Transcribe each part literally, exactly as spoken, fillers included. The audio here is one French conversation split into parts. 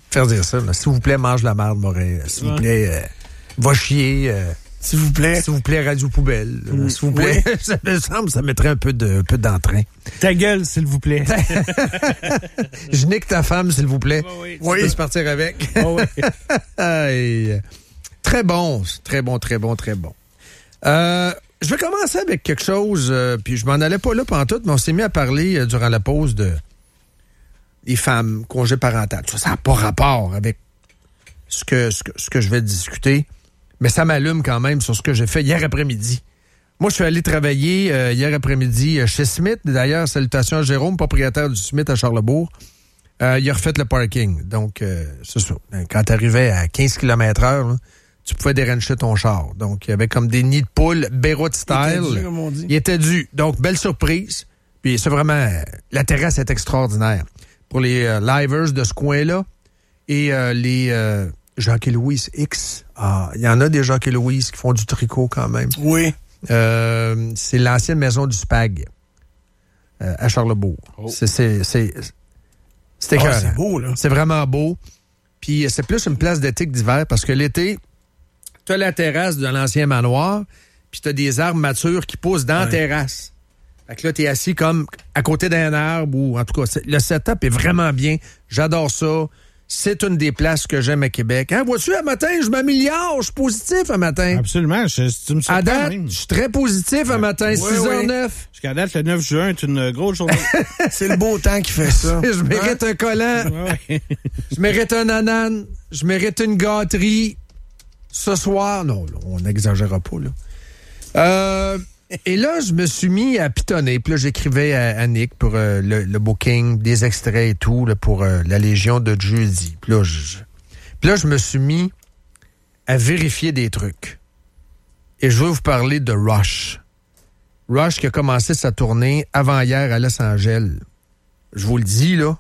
faire dire ça. Là. S'il vous plaît, mange la merde, Moret. S'il vous plaît, euh, va chier. Euh, S'il vous plaît. S'il vous plaît, Radio Poubelle. Mmh. S'il vous plaît. Oui. Ça me semble, ça mettrait un peu de, un peu d'entrain. Ta gueule, s'il vous plaît. Je nique ta femme, s'il vous plaît. Oh oui. Tu oui. peux se partir avec. Oh oui. Hey. Très bon. Très bon, très bon, très bon. Euh, je vais commencer avec quelque chose, euh, puis je m'en allais pas là pantoute, mais on s'est mis à parler euh, durant la pause de des femmes, congé parental. Ça n'a pas rapport avec ce que, ce que, ce que je vais discuter. Mais ça m'allume quand même sur ce que j'ai fait hier après-midi. Moi, je suis allé travailler euh, hier après-midi chez Smith. D'ailleurs, salutations à Jérôme, propriétaire du Smith à Charlesbourg. Euh, il a refait le parking. Donc, euh, c'est ça. Quand tu arrivais à quinze kilomètres heure, là, tu pouvais dérancher ton char. Donc, il y avait comme des nids de poules, Beyrouth style. Il était dû, comme on dit. Il était dû. Donc, belle surprise. Puis, c'est vraiment... Euh, la terrasse est extraordinaire. Pour les euh, livers de ce coin-là et euh, les... Euh, Jacques et Louise X. Ah, il y en a des Jacques et Louise qui font du tricot quand même. Oui. Euh, c'est l'ancienne maison du Spag euh, à Charlesbourg. Oh. C'est, c'est, c'est, c'est écœurant. Oh, c'est beau, là. C'est vraiment beau. Puis c'est plus une place d'été que d'hiver parce que l'été, tu as la terrasse de l'ancien manoir, puis tu as des arbres matures qui poussent dans ouais. la terrasse. Fait que là, tu es assis comme à côté d'un arbre ou en tout cas, le setup est vraiment bien. J'adore ça. C'est une des places que j'aime à Québec. Hein, vois-tu, un matin, je m'améliore, je suis positif un matin. Absolument, je, tu me à date, je suis très positif un matin, oui, six heures neuf. Oui. Jusqu'à date, le neuf juin, c'est une grosse journée. C'est le beau temps qui fait ça. Je mérite hein? un collant. Oui. Je mérite un ananas. Je mérite une gâterie. Ce soir, non, là, on n'exagérera pas, là. Euh... Et là, je me suis mis à pitonner. Puis là, j'écrivais à, à Nick pour euh, le, le booking, des extraits et tout, là, pour euh, la Légion de jeudi. Puis là, je, puis là, je me suis mis à vérifier des trucs. Et je veux vous parler de Rush. Rush qui a commencé sa tournée avant-hier à Los Angeles. Je vous le dis, là,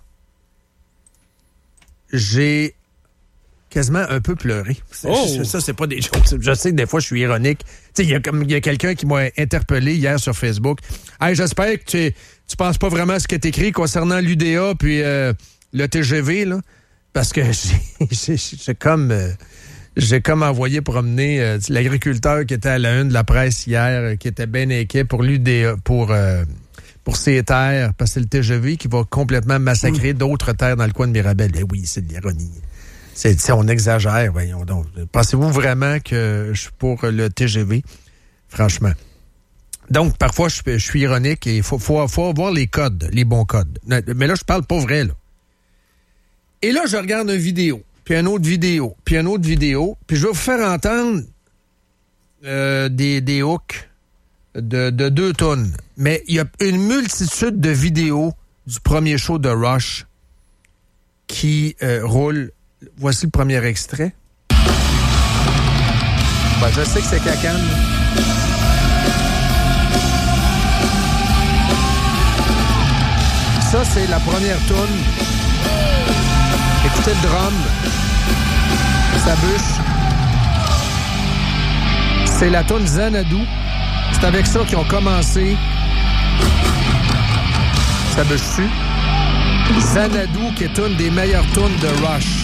j'ai quasiment un peu pleuré. Oh. Ça, ça, c'est pas des choses. Je sais que des fois, je suis ironique. Tu sais, il y a comme il y a quelqu'un qui m'a interpellé hier sur Facebook. Hey, j'espère que tu, tu penses pas vraiment à ce que t'écris concernant l'U D A puis euh, le T G V, là. Parce que j'ai, j'ai, j'ai comme euh, j'ai comme envoyé promener euh, l'agriculteur qui était à la une de la presse hier, euh, qui était bien inquiet pour l'U D A, pour euh, pour ses terres, parce que c'est le T G V qui va complètement massacrer mmh. d'autres terres dans le coin de Mirabel. Eh oui, c'est de l'ironie. C'est, c'est, on exagère, voyons donc. Pensez-vous vraiment que je suis pour le T G V? Franchement. Donc, parfois, je, je suis ironique et il faut, faut, faut avoir les codes, les bons codes. Mais là, je parle pas vrai, là. Et là, je regarde une vidéo, puis une autre vidéo, puis une autre vidéo, puis je vais vous faire entendre euh, des, des hooks de, de deux tonnes. Mais il y a une multitude de vidéos du premier show de Rush qui euh, roulent. Voici le premier extrait. Ben, je sais que c'est cacane. Ça, c'est la première toune. Écoutez le drum. Ça bûche. C'est la toune Xanadu. C'est avec ça qu'ils ont commencé. Ça bûche-tu? Xanadu, qui est une des meilleures tunes de Rush.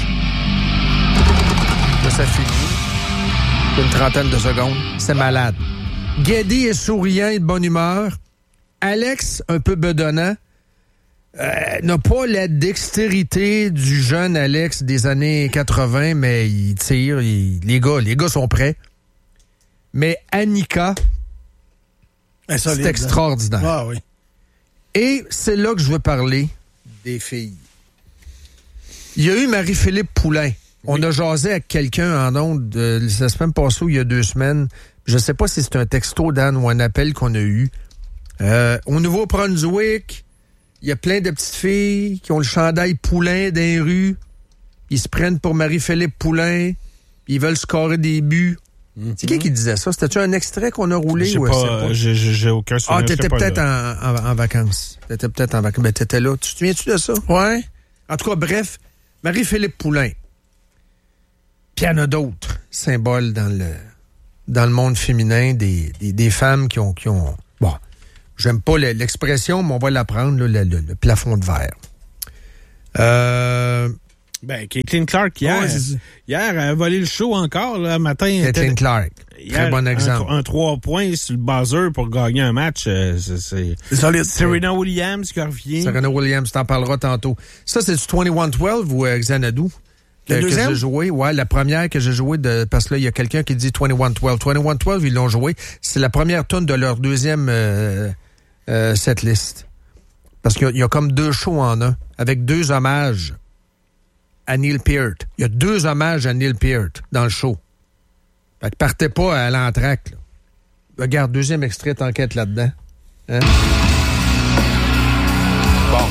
Là, ça finit. Une trentaine de secondes. C'est malade. Geddy est souriant et de bonne humeur. Alex, un peu bedonnant, euh, n'a pas la dextérité du jeune Alex des années quatre-vingts, mais il tire. Il, les gars, les gars sont prêts. Mais Annika, c'est solide, extraordinaire. Hein? Ah oui. Et c'est là que je veux parler des filles. Il y a eu Marie-Philippe Poulain. On oui. a jasé avec quelqu'un en ondes euh, la semaine passée ou il y a deux semaines. Je ne sais pas si c'est un texto, Dan, ou un appel qu'on a eu. Euh, au Nouveau-Brunswick, il y a plein de petites filles qui ont le chandail Poulain dans les rues. Ils se prennent pour Marie-Philippe Poulain. Ils veulent scorer des buts. Mm-hmm. C'est qui qui disait ça? C'était-tu un extrait qu'on a roulé? Je sais ou pas, pas? J'ai, j'ai aucun souvenir. Ah, t'étais peut-être en, en, en vacances. T'étais peut-être en vacances. Ben, t'étais là. Tu te souviens-tu de ça? Ouais. En tout cas, bref, Marie-Philippe Poulain. Puis il y en a d'autres symboles dans le, dans le monde féminin, des, des, des femmes qui ont, qui ont... Bon, j'aime pas l'expression, mais on va l'apprendre, là, le, le, le plafond de verre. Euh, Ben, Caitlin Clark, hier, Ouais, hier, a volé le show encore, là, matin. Caitlin Clark. Hier, Très bon exemple. Un, un trois points sur le buzzer pour gagner un match. Euh, c'est, c'est... c'est solide. Serena Williams qui revient. Serena Williams, t'en parleras tantôt. Ça, c'est du vingt et un douze ou euh, Xanadu? Que, Le deuxième? que j'ai joué. Ouais, la première que j'ai joué, de, parce que là, il y a quelqu'un qui dit vingt et un douze. vingt et un douze, ils l'ont joué. C'est la première tune de leur deuxième euh, euh, setlist. Parce qu'il y, y a comme deux shows en un, avec deux hommages à Neil Peart. Il y a deux hommages à Neil Peart dans le show. Fait que partez pas à l'entracte, là. Regarde, deuxième extrait, t'enquête là-dedans. Hein? Bon.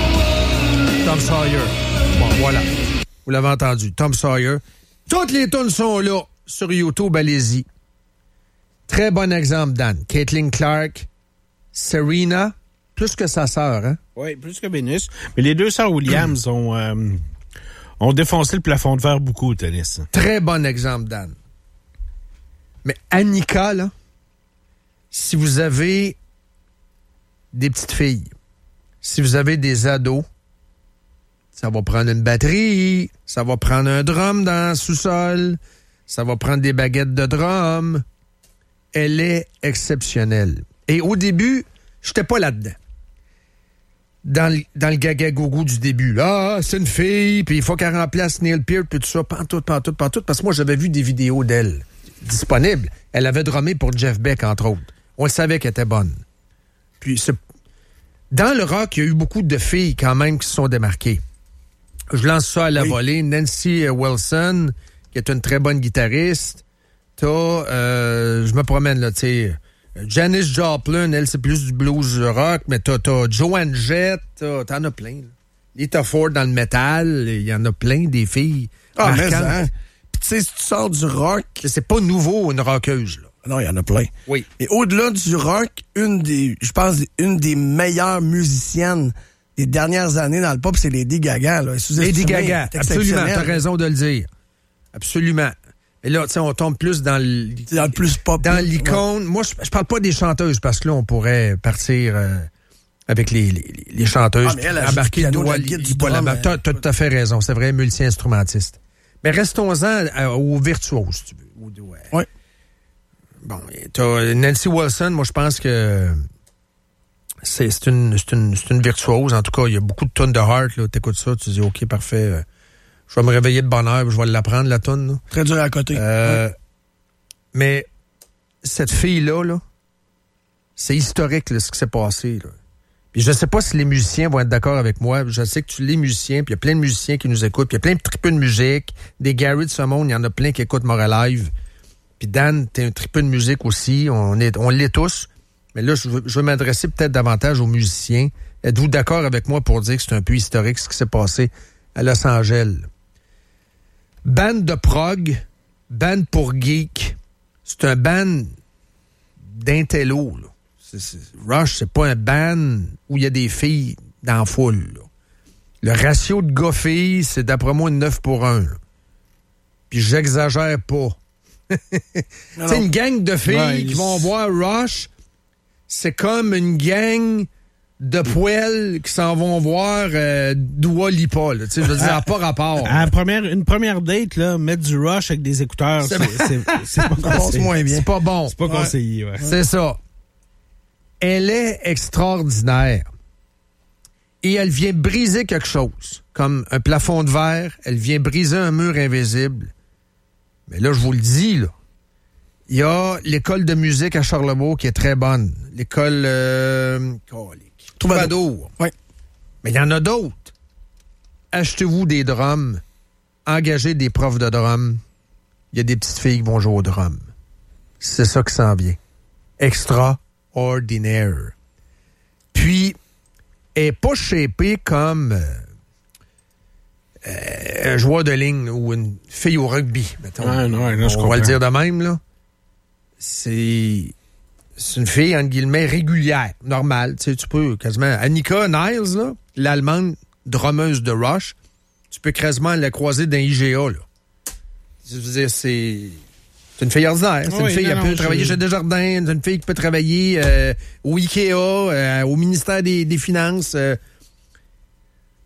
Tom Sawyer. Bon, voilà. Vous l'avez entendu. Tom Sawyer. Toutes les tunes sont là. Sur YouTube, allez-y. Très bon exemple, Dan. Caitlin Clark, Serena, plus que sa sœur, hein? Oui, plus que Vénus. Mais les deux sœurs Williams ont, euh, ont défoncé le plafond de verre beaucoup au tennis. Très bon exemple, Dan. Mais Annika, là, si vous avez des petites filles, si vous avez des ados, ça va prendre une batterie, ça va prendre un drum dans le sous-sol, ça va prendre des baguettes de drum. Elle est exceptionnelle. Et au début, j'étais pas là-dedans. Dans le, dans le gaga-gougou du début. Là, ah, c'est une fille, puis il faut qu'elle remplace Neil Peart, puis tout ça, pantoute, pantoute, pantoute, parce que moi, j'avais vu des vidéos d'elle disponibles. Elle avait drummé pour Jeff Beck, entre autres. On le savait qu'elle était bonne. Puis, c'est... dans le rock, il y a eu beaucoup de filles, quand même, qui se sont démarquées. Je lance ça à la oui. volée. Nancy Wilson, qui est une très bonne guitariste. T'as, euh, je me promène, là, tu sais... Janis Joplin, elle, c'est plus du blues rock, mais t'as, t'as Joan Jett, t'as, t'en as plein. Là. Lita Ford dans le métal, il y en a plein, des filles. Ah, mais hein? Puis tu sais, si tu sors du rock... C'est pas nouveau, une rockeuse, là. Non, il y en a plein. Oui. Et au-delà du rock, une des, je pense, une des meilleures musiciennes des dernières années dans le pop, c'est Lady Gaga, là. Lady Gaga, absolument, t'as raison de le dire. Absolument. Et là, tu sais, on tombe plus dans le... Dans le plus pop. Dans l'icône. Ouais. Moi, je, je parle pas des chanteuses, parce que là, on pourrait partir euh, avec les, les, les chanteuses. Ah, mais elle a embarquer piano, le doigt, la guide, du drum, drum, T'as, t'as tout à fait raison. C'est vrai, multi-instrumentiste. Mais restons-en euh, aux virtuoses, si tu veux. Ouais. Oui. Bon, t'as Nancy Wilson, moi, je pense que c'est, c'est, une, c'est, une, c'est une virtuose. En tout cas, il y a beaucoup de tonnes de heart, là. T'écoutes ça, tu dis, OK, parfait. Je vais me réveiller de bonne heure, je vais l'apprendre, la toune. Très dur à côté. Euh, oui. Mais cette fille-là, là, c'est historique, là, ce qui s'est passé. Là. Puis je sais pas si les musiciens vont être d'accord avec moi. Je sais que tu les musiciens, puis il y a plein de musiciens qui nous écoutent, puis il y a plein de tripeux de musique. Des Gary de ce monde, il y en a plein qui écoutent Moral Live. Puis Dan, t'es un tripeux de musique aussi. On, est, on l'est tous. Mais là, je veux, je veux m'adresser peut-être davantage aux musiciens. Êtes-vous d'accord avec moi pour dire que c'est un peu historique ce qui s'est passé à Los Angeles? Band de prog, band pour geek, c'est un band d'intello. Là. C'est, c'est, Rush, c'est pas un band où il y a des filles dans la foule. Là. Le ratio de gars-filles, c'est d'après moi neuf pour un. Là. Puis j'exagère pas. C'est une gang de filles ouais, qui vont voir Rush, c'est comme une gang de poêles qui s'en vont voir euh, Dua Lipa, là. Tu sais, je veux dire, ça n'a pas rapport. À première, une première date, là, mettre du Rush avec des écouteurs, c'est, c'est, c'est, c'est pas conseillé. moins bien. C'est pas bon. C'est pas ouais. conseillé, ouais. C'est ça. Elle est extraordinaire. Et elle vient briser quelque chose. Comme un plafond de verre, elle vient briser un mur invisible. Mais là, je vous le dis, là. Il y a l'école de musique à Charlebourg qui est très bonne. L'école... Euh... Oh, Troubadour. Oui. Mais il y en a d'autres. Achetez-vous des drums. Engagez des profs de drum. Il y a des petites filles qui vont jouer au drum. C'est ça qui s'en vient. Extraordinaire. Puis, elle n'est pas shapée comme euh, euh, un joueur de ligne ou une fille au rugby, mettons. Ah, non, non, je On va le dire de même, là. C'est... C'est une fille, entre guillemets, régulière, normale. Tu sais, tu peux quasiment... Annika Niles, là, l'allemande drummeuse de Rush, tu peux quasiment la croiser dans I G A, là. Je veux dire, c'est... C'est une fille ordinaire. C'est oui, une fille qui peut travailler chez Desjardins. C'est une fille qui peut travailler euh, au Ikea, euh, au ministère des, des Finances. Euh.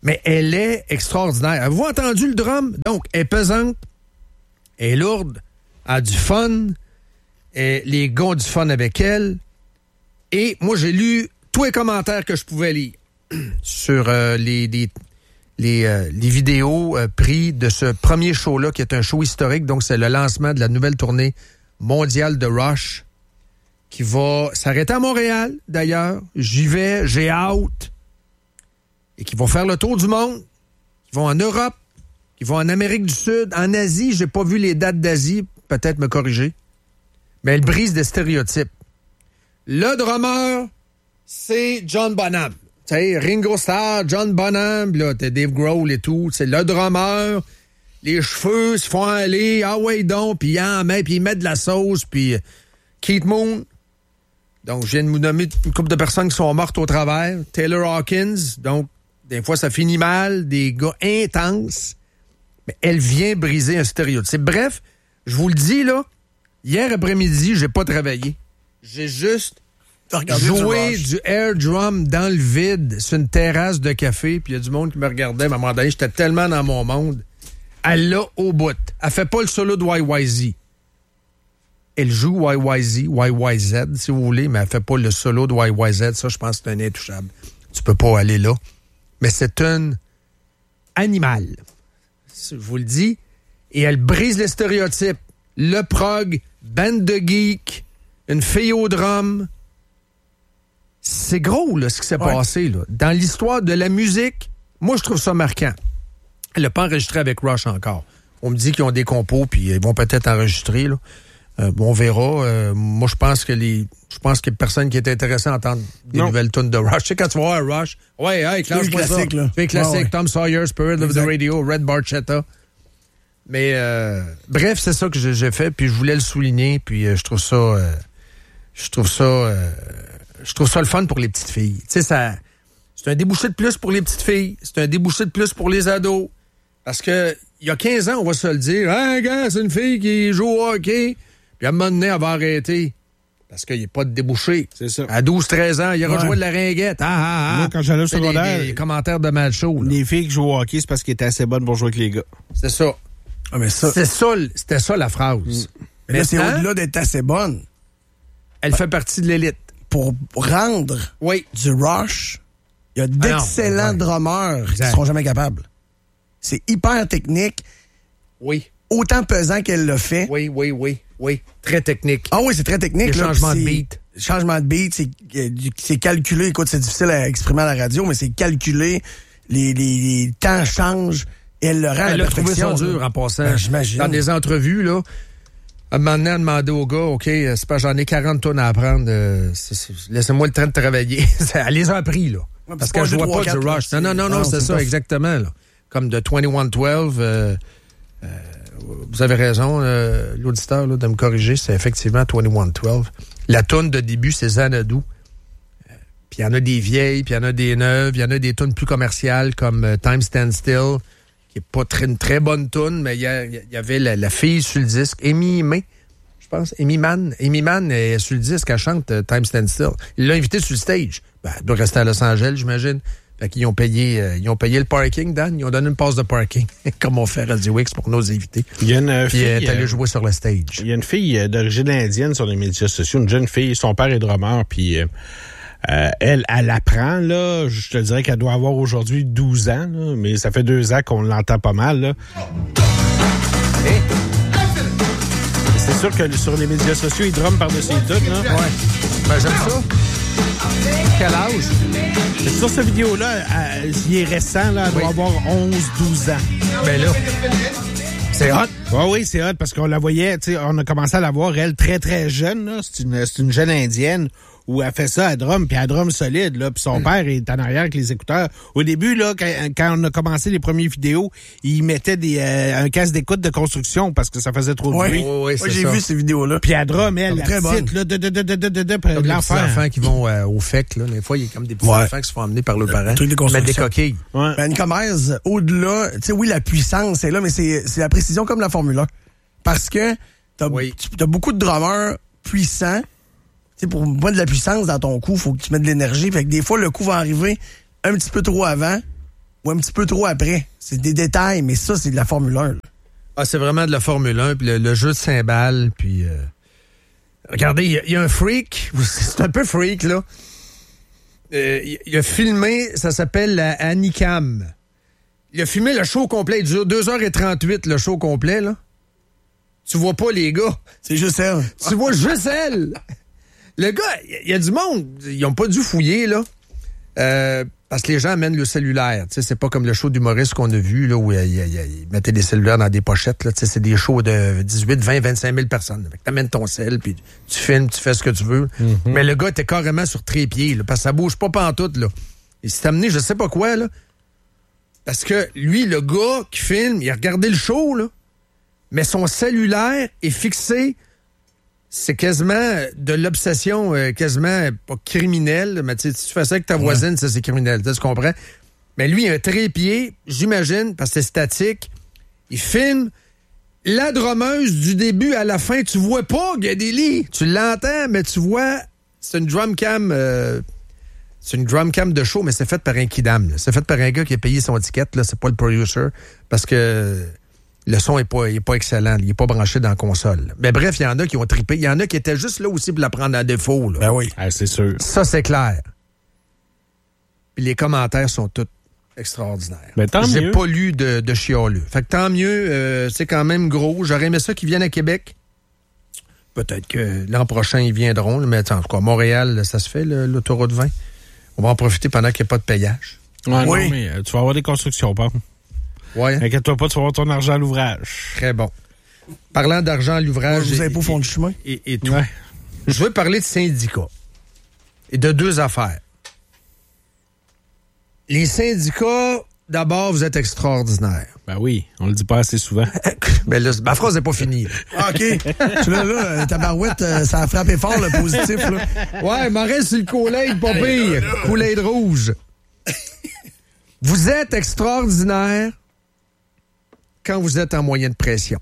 Mais elle est extraordinaire. Avez-vous entendu le drum? Donc, elle est pesante, elle est lourde, elle a du fun, et les gars ont du fun avec elle. Et moi, j'ai lu tous les commentaires que je pouvais lire sur euh, les, les, les, euh, les vidéos euh, prises de ce premier show-là, qui est un show historique. Donc, c'est le lancement de la nouvelle tournée mondiale de Rush, qui va s'arrêter à Montréal, d'ailleurs. J'y vais, j'ai hâte. Et qui vont faire le tour du monde, qui vont en Europe, qui vont en Amérique du Sud, en Asie. J'ai pas vu les dates d'Asie, peut-être me corriger. Mais elle brise des stéréotypes. Le drummer, c'est John Bonham. Tu sais, Ringo Starr, John Bonham, là, t'as Dave Grohl et tout. C'est le drummer, les cheveux se font aller, ah ouais donc, puis il en met, puis il met de la sauce, puis Keith Moon. Donc, je viens de vous nommer une couple de personnes qui sont mortes au travers. Taylor Hawkins, donc, des fois, ça finit mal, des gars intenses. Mais elle vient briser un stéréotype. Bref, je vous le dis, là, hier après-midi, j'ai pas travaillé. J'ai juste joué du, du air drum dans le vide sur une terrasse de café, puis il y a du monde qui me regardait. À un moment donné, j'étais tellement dans mon monde. Elle l'a au bout. Elle fait pas le solo de Y Y Z. Elle joue Y Y Z, Y Y Z, si vous voulez, mais elle fait pas le solo de Y Y Z. Ça, je pense que c'est un intouchable. Tu peux pas aller là. Mais c'est un animal. Je vous le dis. Et elle brise les stéréotypes. Le prog, bande de geeks, une fille au drum. C'est gros, là, ce qui s'est ouais. passé, là. Dans l'histoire de la musique, moi, je trouve ça marquant. Elle l'a pas enregistré avec Rush encore. On me dit qu'ils ont des compos, puis ils vont peut-être enregistrer, là. Euh, bon, on verra. Euh, moi, je pense que les, je pense qu'il y a personne qui est intéressé à entendre des non. nouvelles tunes de Rush. Tu sais, quand tu vas voir Rush, ouais, hey, classe-moi ça. C'est classique, ouais, ouais. Tom Sawyer, Spirit exact. Of the Radio, Red Barchetta. Mais, euh, bref, c'est ça que j'ai, j'ai fait, puis je voulais le souligner, puis euh, je trouve ça, euh, je trouve ça, euh, je trouve ça le fun pour les petites filles. Tu sais, ça, c'est un débouché de plus pour les petites filles, c'est un débouché de plus pour les ados. Parce que, il y a quinze ans, on va se le dire, hein, gars, c'est une fille qui joue au hockey. Puis à un moment donné, elle va arrêter. Parce qu'il n'y a pas de débouché. C'est ça. À douze treize ans, il a rejoué ouais. de la ringuette. Ah, ah, ah. Moi, quand j'allais au secondaire... Les, les commentaires de match show. Les filles qui jouent au hockey, c'est parce qu'elles étaient assez bonnes pour jouer avec les gars. C'est ça. Ah, mais ça... C'est ça, c'était ça la phrase. Mm. Mais là, c'est au-delà d'être assez bonne. Elle bah, fait partie de l'élite. Pour rendre oui. du Rush, il y a d'excellents ah non, ouais. drummers exact. Qui ne seront jamais capables. C'est hyper technique. Oui. Autant pesant qu'elle l'a fait. Oui, oui, oui. Oui, très technique. Ah oui, c'est très technique. Les là, changements de beat. Changement de beat, c'est, c'est calculé. Écoute, c'est difficile à exprimer à la radio, mais c'est calculé. Les, les, les temps changent et elle le rend elle à la a trouvé ça dur en passant. Ben, j'imagine. Dans des entrevues, là, à un moment donné, elle a demandé au gars, OK, c'est pas j'en ai quarante tonnes à apprendre. Euh, c'est, c'est, laissez-moi le temps de travailler. Elle les a appris, là. Ouais, parce qu'elle jouait pas du Rush. Non, non, non, non, c'est, c'est ça, exactement. Là. Comme de vingt et un douze. Euh, euh, Vous avez raison, euh, l'auditeur, là, de me corriger, c'est effectivement vingt et un douze. La toune de début, c'est Xanadu. Euh, puis il y en a des vieilles, puis il y en a des neuves, il y en a des tunes plus commerciales comme euh, Time Stand Still, qui est pas très, une très bonne tune, mais il y, y avait la, la fille sur le disque, Amy May, je pense, Amy Mann. Amy Mann est sur le disque, elle chante euh, Time Stand Still. Il l'a invitée sur le stage. Ben, elle doit rester à Los Angeles, j'imagine. Fait qu'ils ont payé, euh, ils ont payé le parking, Dan. Ils ont donné une passe de parking, comme on fait à Radio X pour nos invités. Il y a une Puis fille. elle est allée euh, jouer sur le stage. Il y a une fille d'origine indienne sur les médias sociaux, une jeune fille. Son père est drummer, puis euh, euh, elle, elle apprend, là. Je te dirais qu'elle doit avoir aujourd'hui douze ans, là, mais ça fait deux ans qu'on l'entend pas mal, là. Hey. C'est sûr que sur les médias sociaux, il drum par-dessus tout, là. Ouais. Ben, j'aime ça. Quel âge? Sur cette vidéo-là, euh, il est récent, là, elle doit oui. avoir onze douze ans. Ben là, c'est hot. Oui, oui, c'est hot, parce qu'on la voyait, tu sais, on a commencé à la voir, elle, très, très jeune, là. C'est une, c'est une jeune indienne où elle fait ça à drum, puis à drum solide, là, puis son mm. père est en arrière avec les écouteurs. Au début, là, quand, quand on a commencé les premières vidéos, il mettait des, euh, un casque d'écoute de construction parce que ça faisait trop de oui. bruit. Oui, oui, oui, j'ai ça. vu ces vidéos-là. Puis à drum, elle, la très petite, là, de, de, de, de, de, de, de, comme les petits enfants qui vont euh, au F E C, là. Des fois, il y a comme des petits ouais. enfants qui se font emmener par leurs parents. Truc de construction. Mettre des coquilles. Ouais. Ben, Nicolas, au-delà, tu sais, oui, la puissance est là, mais c'est, c'est la précision comme la Formule un. Parce que t'as, oui. t'as beaucoup de drummers puissants. T'sais, pour mettre de la puissance dans ton coup, il faut que tu mettes de l'énergie. Fait que des fois, le coup va arriver un petit peu trop avant ou un petit peu trop après. C'est des détails, mais ça, c'est de la Formule un. Là. Ah, c'est vraiment de la Formule un, puis le, le jeu de cymbales, puis... Euh... Regardez, il y, y a un freak, c'est un peu freak, là. Euh, il a filmé, ça s'appelle la Anycam. Il a filmé le show complet, il dure deux heures trente-huit, le show complet, là. Tu vois pas les gars. C'est juste elle. Tu vois juste elle. Le gars, il y a du monde, ils ont pas dû fouiller, là. Euh, parce que les gens amènent le cellulaire. Tu sais, c'est pas comme le show d'humoriste qu'on a vu, là, où ils, ils, ils mettaient des cellulaires dans des pochettes, là. Tu sais, c'est des shows de dix-huit, vingt, vingt-cinq mille personnes. Fait que t'amènes ton sel, puis tu filmes, tu fais ce que tu veux. Mm-hmm. Mais le gars était carrément sur trépied, là, parce que ça bouge pas pantoute, là. Il s'est amené, je sais pas quoi, là. Parce que lui, le gars qui filme, il a regardé le show, là. Mais son cellulaire est fixé. C'est quasiment de l'obsession, euh, quasiment pas criminelle, mais tu fais ça avec ta voisine, ouais. Ça c'est criminel, tu comprends? Mais lui, il a un trépied, j'imagine, parce que c'est statique. Il filme la drummeuse du début à la fin. Tu vois pas Gadeli, tu l'entends, mais tu vois, c'est une drum cam, euh, c'est une drum cam de show, mais c'est fait par un kidam. Là. C'est fait par un gars qui a payé son ticket, là, c'est pas le producer, parce que le son est pas, il est pas excellent. Il est pas branché dans la console. Mais bref, il y en a qui ont trippé. Il y en a qui étaient juste là aussi pour la prendre à défaut. Là. Ben oui. Ah, c'est sûr. Ça, c'est clair. Puis les commentaires sont tous extraordinaires. Ben, tant J'ai mieux. pas lu de, de chialeux. Fait que tant mieux. Euh, c'est quand même gros. J'aurais aimé ça qu'ils viennent à Québec. Peut-être que l'an prochain, ils viendront. Mais en tout cas, Montréal, ça se fait, le, l'autoroute vingt. On va en profiter pendant qu'il n'y a pas de payage. Ouais, oui. Non, mais euh, tu vas avoir des constructions, pas? Ouais. Inquiète-toi pas, tu vas avoir ton argent à l'ouvrage. Très bon. Parlant d'argent à l'ouvrage... Vous avez pas fond du chemin? Et, et tout. Ouais. Je veux parler de syndicats. Et de deux affaires. Les syndicats, d'abord, vous êtes extraordinaires. Ben oui, on le dit pas assez souvent. Mais là, ma phrase n'est pas finie. Ah, OK. Tu vois, là, ta barouette, ça a frappé fort, le positif, là. Ouais, il m'en reste sur le Kool-Aid, pas pire. Kool-Aid rouge. Vous êtes extraordinaires quand vous êtes en moyenne pression.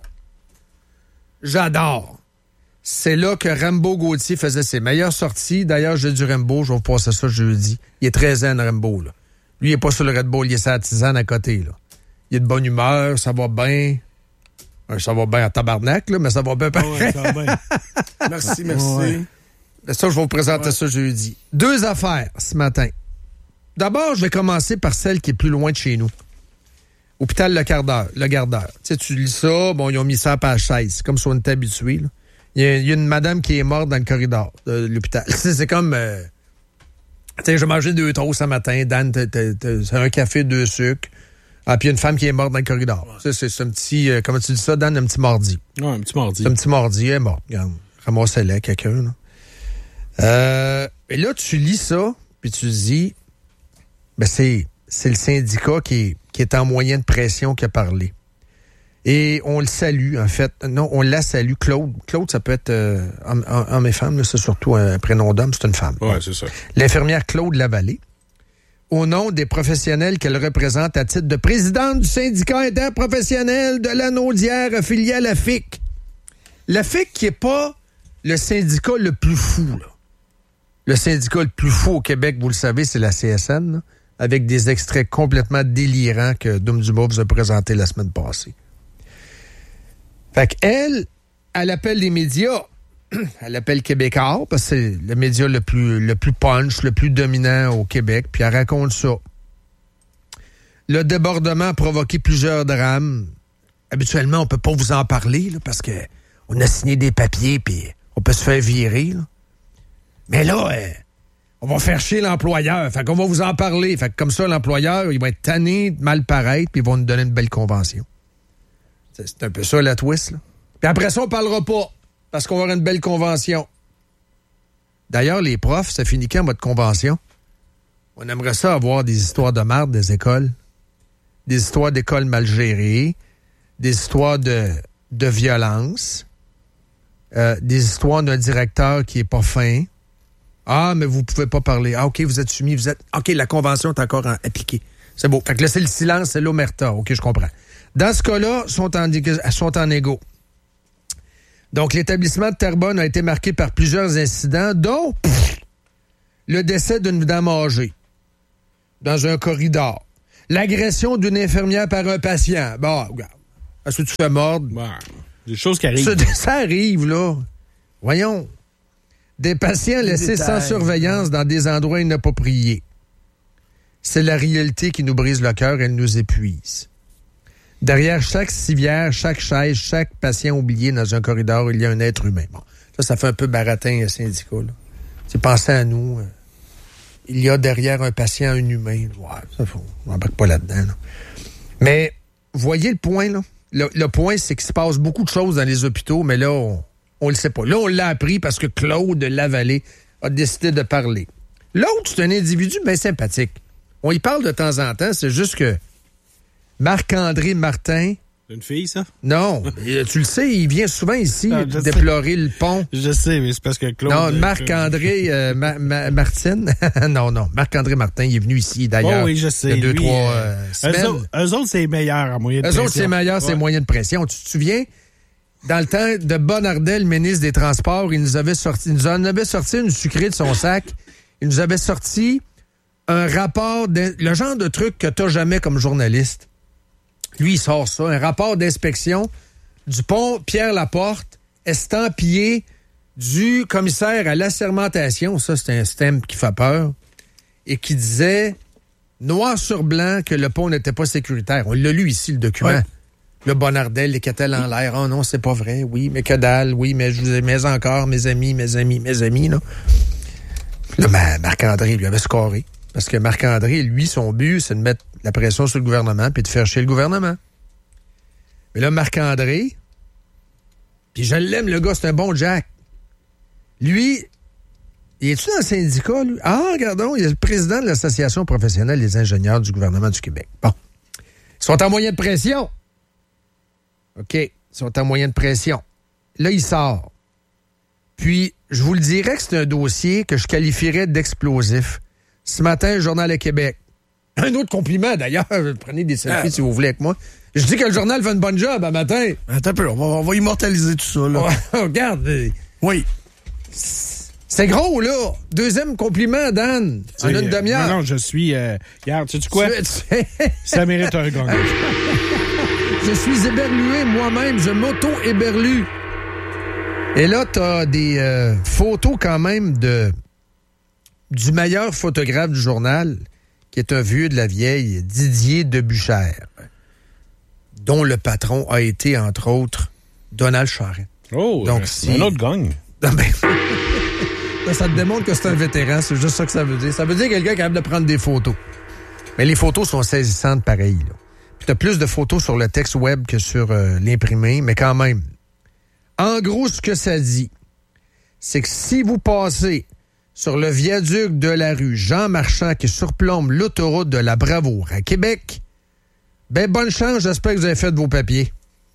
J'adore. C'est là que Rambo Gauthier faisait ses meilleures sorties. D'ailleurs, j'ai du Rambo, je vais vous passer ça jeudi. Il est très zen, Rambo, là. Lui, il n'est pas sur le Red Bull, il est sur la tisane à côté, là. Il est de bonne humeur, ça va bien. Ça va bien en tabarnak, là, mais ça va bien pareil. Ouais, ça va bien. Merci, merci. Ouais. Ça, je vais vous présenter ouais. ça jeudi. Deux affaires ce matin. D'abord, je vais commencer par celle qui est plus loin de chez nous. Hôpital Le Gardeur. Le Gardeur. Tu sais, tu lis ça, bon, ils ont mis ça à page seize, comme si on était habitué. Là. Il, y a, il y a une madame qui est morte dans le corridor de l'hôpital. C'est, c'est comme... Euh, tu sais, j'ai mangé deux toasts ce matin. Dan, t'as, t'as, t'as, c'est un café, deux sucres. Ah, puis il y a une femme qui est morte dans le corridor. Ouais. C'est, c'est, c'est un petit... Euh, comment tu dis ça, Dan? Un petit mardi. Ouais, un petit mardi. C'est un petit mardi, elle est morte. Regarde, ramassez-la, quelqu'un. Là. Euh, et là, tu lis ça, puis tu dis... Ben, c'est, c'est le syndicat qui est, qui est en moyenne pression qui a parlé. Et on le salue, en fait. Non, on la salue. Claude. Claude, ça peut être euh, homme, homme et femme, là, c'est surtout un prénom d'homme, c'est une femme. Oui, c'est ça. L'infirmière Claude Lavallée, au nom des professionnels qu'elle représente à titre de présidente du syndicat interprofessionnel de la Naudière affilié à la F I C. La F I C qui n'est pas le syndicat le plus fou, là. Le syndicat le plus fou au Québec, vous le savez, c'est la C S N, là, avec des extraits complètement délirants que Dom Dubois vous a présentés la semaine passée. Fait qu'elle, elle appelle les médias, elle appelle Québécois, parce que c'est le média le plus, le plus punch, le plus dominant au Québec, puis elle raconte ça. Le débordement a provoqué plusieurs drames. Habituellement, on peut pas vous en parler, là, parce que on a signé des papiers, puis on peut se faire virer, là. Mais là, euh, on va faire chier l'employeur. Fait qu'on va vous en parler. Fait que comme ça, l'employeur, il va être tanné de mal paraître, puis ils vont nous donner une belle convention. C'est, c'est un peu ça, la twist, là. Puis après ça, on parlera pas, parce qu'on va avoir une belle convention. D'ailleurs, les profs, ça finit quand, votre convention? On aimerait ça avoir des histoires de merde des écoles. Des histoires d'écoles mal gérées. Des histoires de, de violence. Euh, des histoires d'un directeur qui est pas fin. Ah, mais vous pouvez pas parler. Ah, OK, vous êtes soumis, vous êtes... OK, la convention est encore en... appliquée. C'est beau. Fait que là, c'est le silence, c'est l'omerta. OK, je comprends. Dans ce cas-là, sont en, sont en égo. Donc, l'établissement de Terrebonne a été marqué par plusieurs incidents, dont pff, le décès d'une dame âgée dans un corridor. L'agression d'une infirmière par un patient. Bon, regarde. Est-ce que tu fais mordre? Bon, des choses qui arrivent. Ça, ça arrive, là. Voyons. Des patients laissés sans surveillance dans des endroits inappropriés. C'est la réalité qui nous brise le cœur, elle nous épuise. Derrière chaque civière, chaque chaise, chaque patient oublié dans un corridor, il y a un être humain. Bon, ça, ça fait un peu baratin syndicat, là. C'est penser à nous. Euh, il y a derrière un patient un humain. Ouais, ça, faut, on n'embarque pas là-dedans, là. Mais, voyez le point, là? Le, le point, c'est qu'il se passe beaucoup de choses dans les hôpitaux, mais là, on ne le sait pas. Là, on l'a appris parce que Claude Lavallée a décidé de parler. L'autre, c'est un individu bien sympathique. On y parle de temps en temps, c'est juste que Marc-André Martin... C'est une fille, ça? Non, tu le sais, il vient souvent ici non, déplorer sais. le pont. Je sais, mais c'est parce que Claude... Non, Marc-André euh, Ma- Ma- Martine. non, non, Marc-André Martin, il est venu ici, d'ailleurs, oh oui, je sais. il y a deux, Lui, trois euh, euh, semaines. Eux autres, eux autres, c'est meilleur en moyen de eux pression. Eux autres, c'est meilleur, ouais. c'est moyen de pression. Tu te souviens, dans le temps de Bonnardel, ministre des Transports, il nous avait sorti, il nous en avait sorti une sucrée de son sac. Il nous avait sorti un rapport, de, le genre de truc que t'as jamais comme journaliste. Lui, il sort ça, un rapport d'inspection du pont Pierre-Laporte, estampillé du commissaire à l'assermentation. Ça, c'est un stamp qui fait peur. Et qui disait, noir sur blanc, que le pont n'était pas sécuritaire. On l'a lu ici, le document. Ouais. Le Bonnardel, les catelles en l'air. Oh non, c'est pas vrai. Oui, mais que dalle. Oui, mais je vous aimais encore, mes amis, mes amis, mes amis, là. Là, Marc-André lui avait scoré. Parce que Marc-André, lui, son but, c'est de mettre la pression sur le gouvernement puis de faire chier le gouvernement. Mais là, Marc-André, puis je l'aime, le gars, c'est un bon Jack. Lui, il est-tu dans le syndicat, lui? Ah, regardons, il est le président de l'Association professionnelle des ingénieurs du gouvernement du Québec. Bon. Ils sont en moyen de pression. OK. Ils sont en moyen de pression. Là, il sort. Puis, je vous le dirais que c'est un dossier que je qualifierais d'explosif. Ce matin, le Journal de Québec. Un autre compliment, d'ailleurs. Prenez des selfies ah. si vous voulez avec moi. Je dis que le journal fait une bonne job un matin. Attends un peu, on va, on va immortaliser tout ça, là. Oh, regarde. Oui. C'est gros, là. Deuxième compliment, Dan. En une demi-heure. Non, non, je suis... Euh, regarde, sais-tu quoi? Tu... Ça mérite un gong. Je suis éberlué moi-même. Je m'auto-éberlue. Et là, t'as des euh, photos quand même de... du meilleur photographe du journal, qui est un vieux de la vieille, Didier Debuchère, dont le patron a été, entre autres, Donald Charest. Oh, donc, si... un autre gang. Non, ben... ça te démontre que c'est un vétéran, c'est juste ça que ça veut dire. Ça veut dire quelqu'un capable de prendre des photos. Mais les photos sont saisissantes pareil. Là. Puis t'as plus de photos sur le texte web que sur euh, l'imprimé, mais quand même. En gros, ce que ça dit, c'est que si vous passez sur le viaduc de la rue Jean Marchand qui surplombe l'autoroute de la Bravoure à Québec, ben bonne chance, j'espère que vous avez fait vos papiers.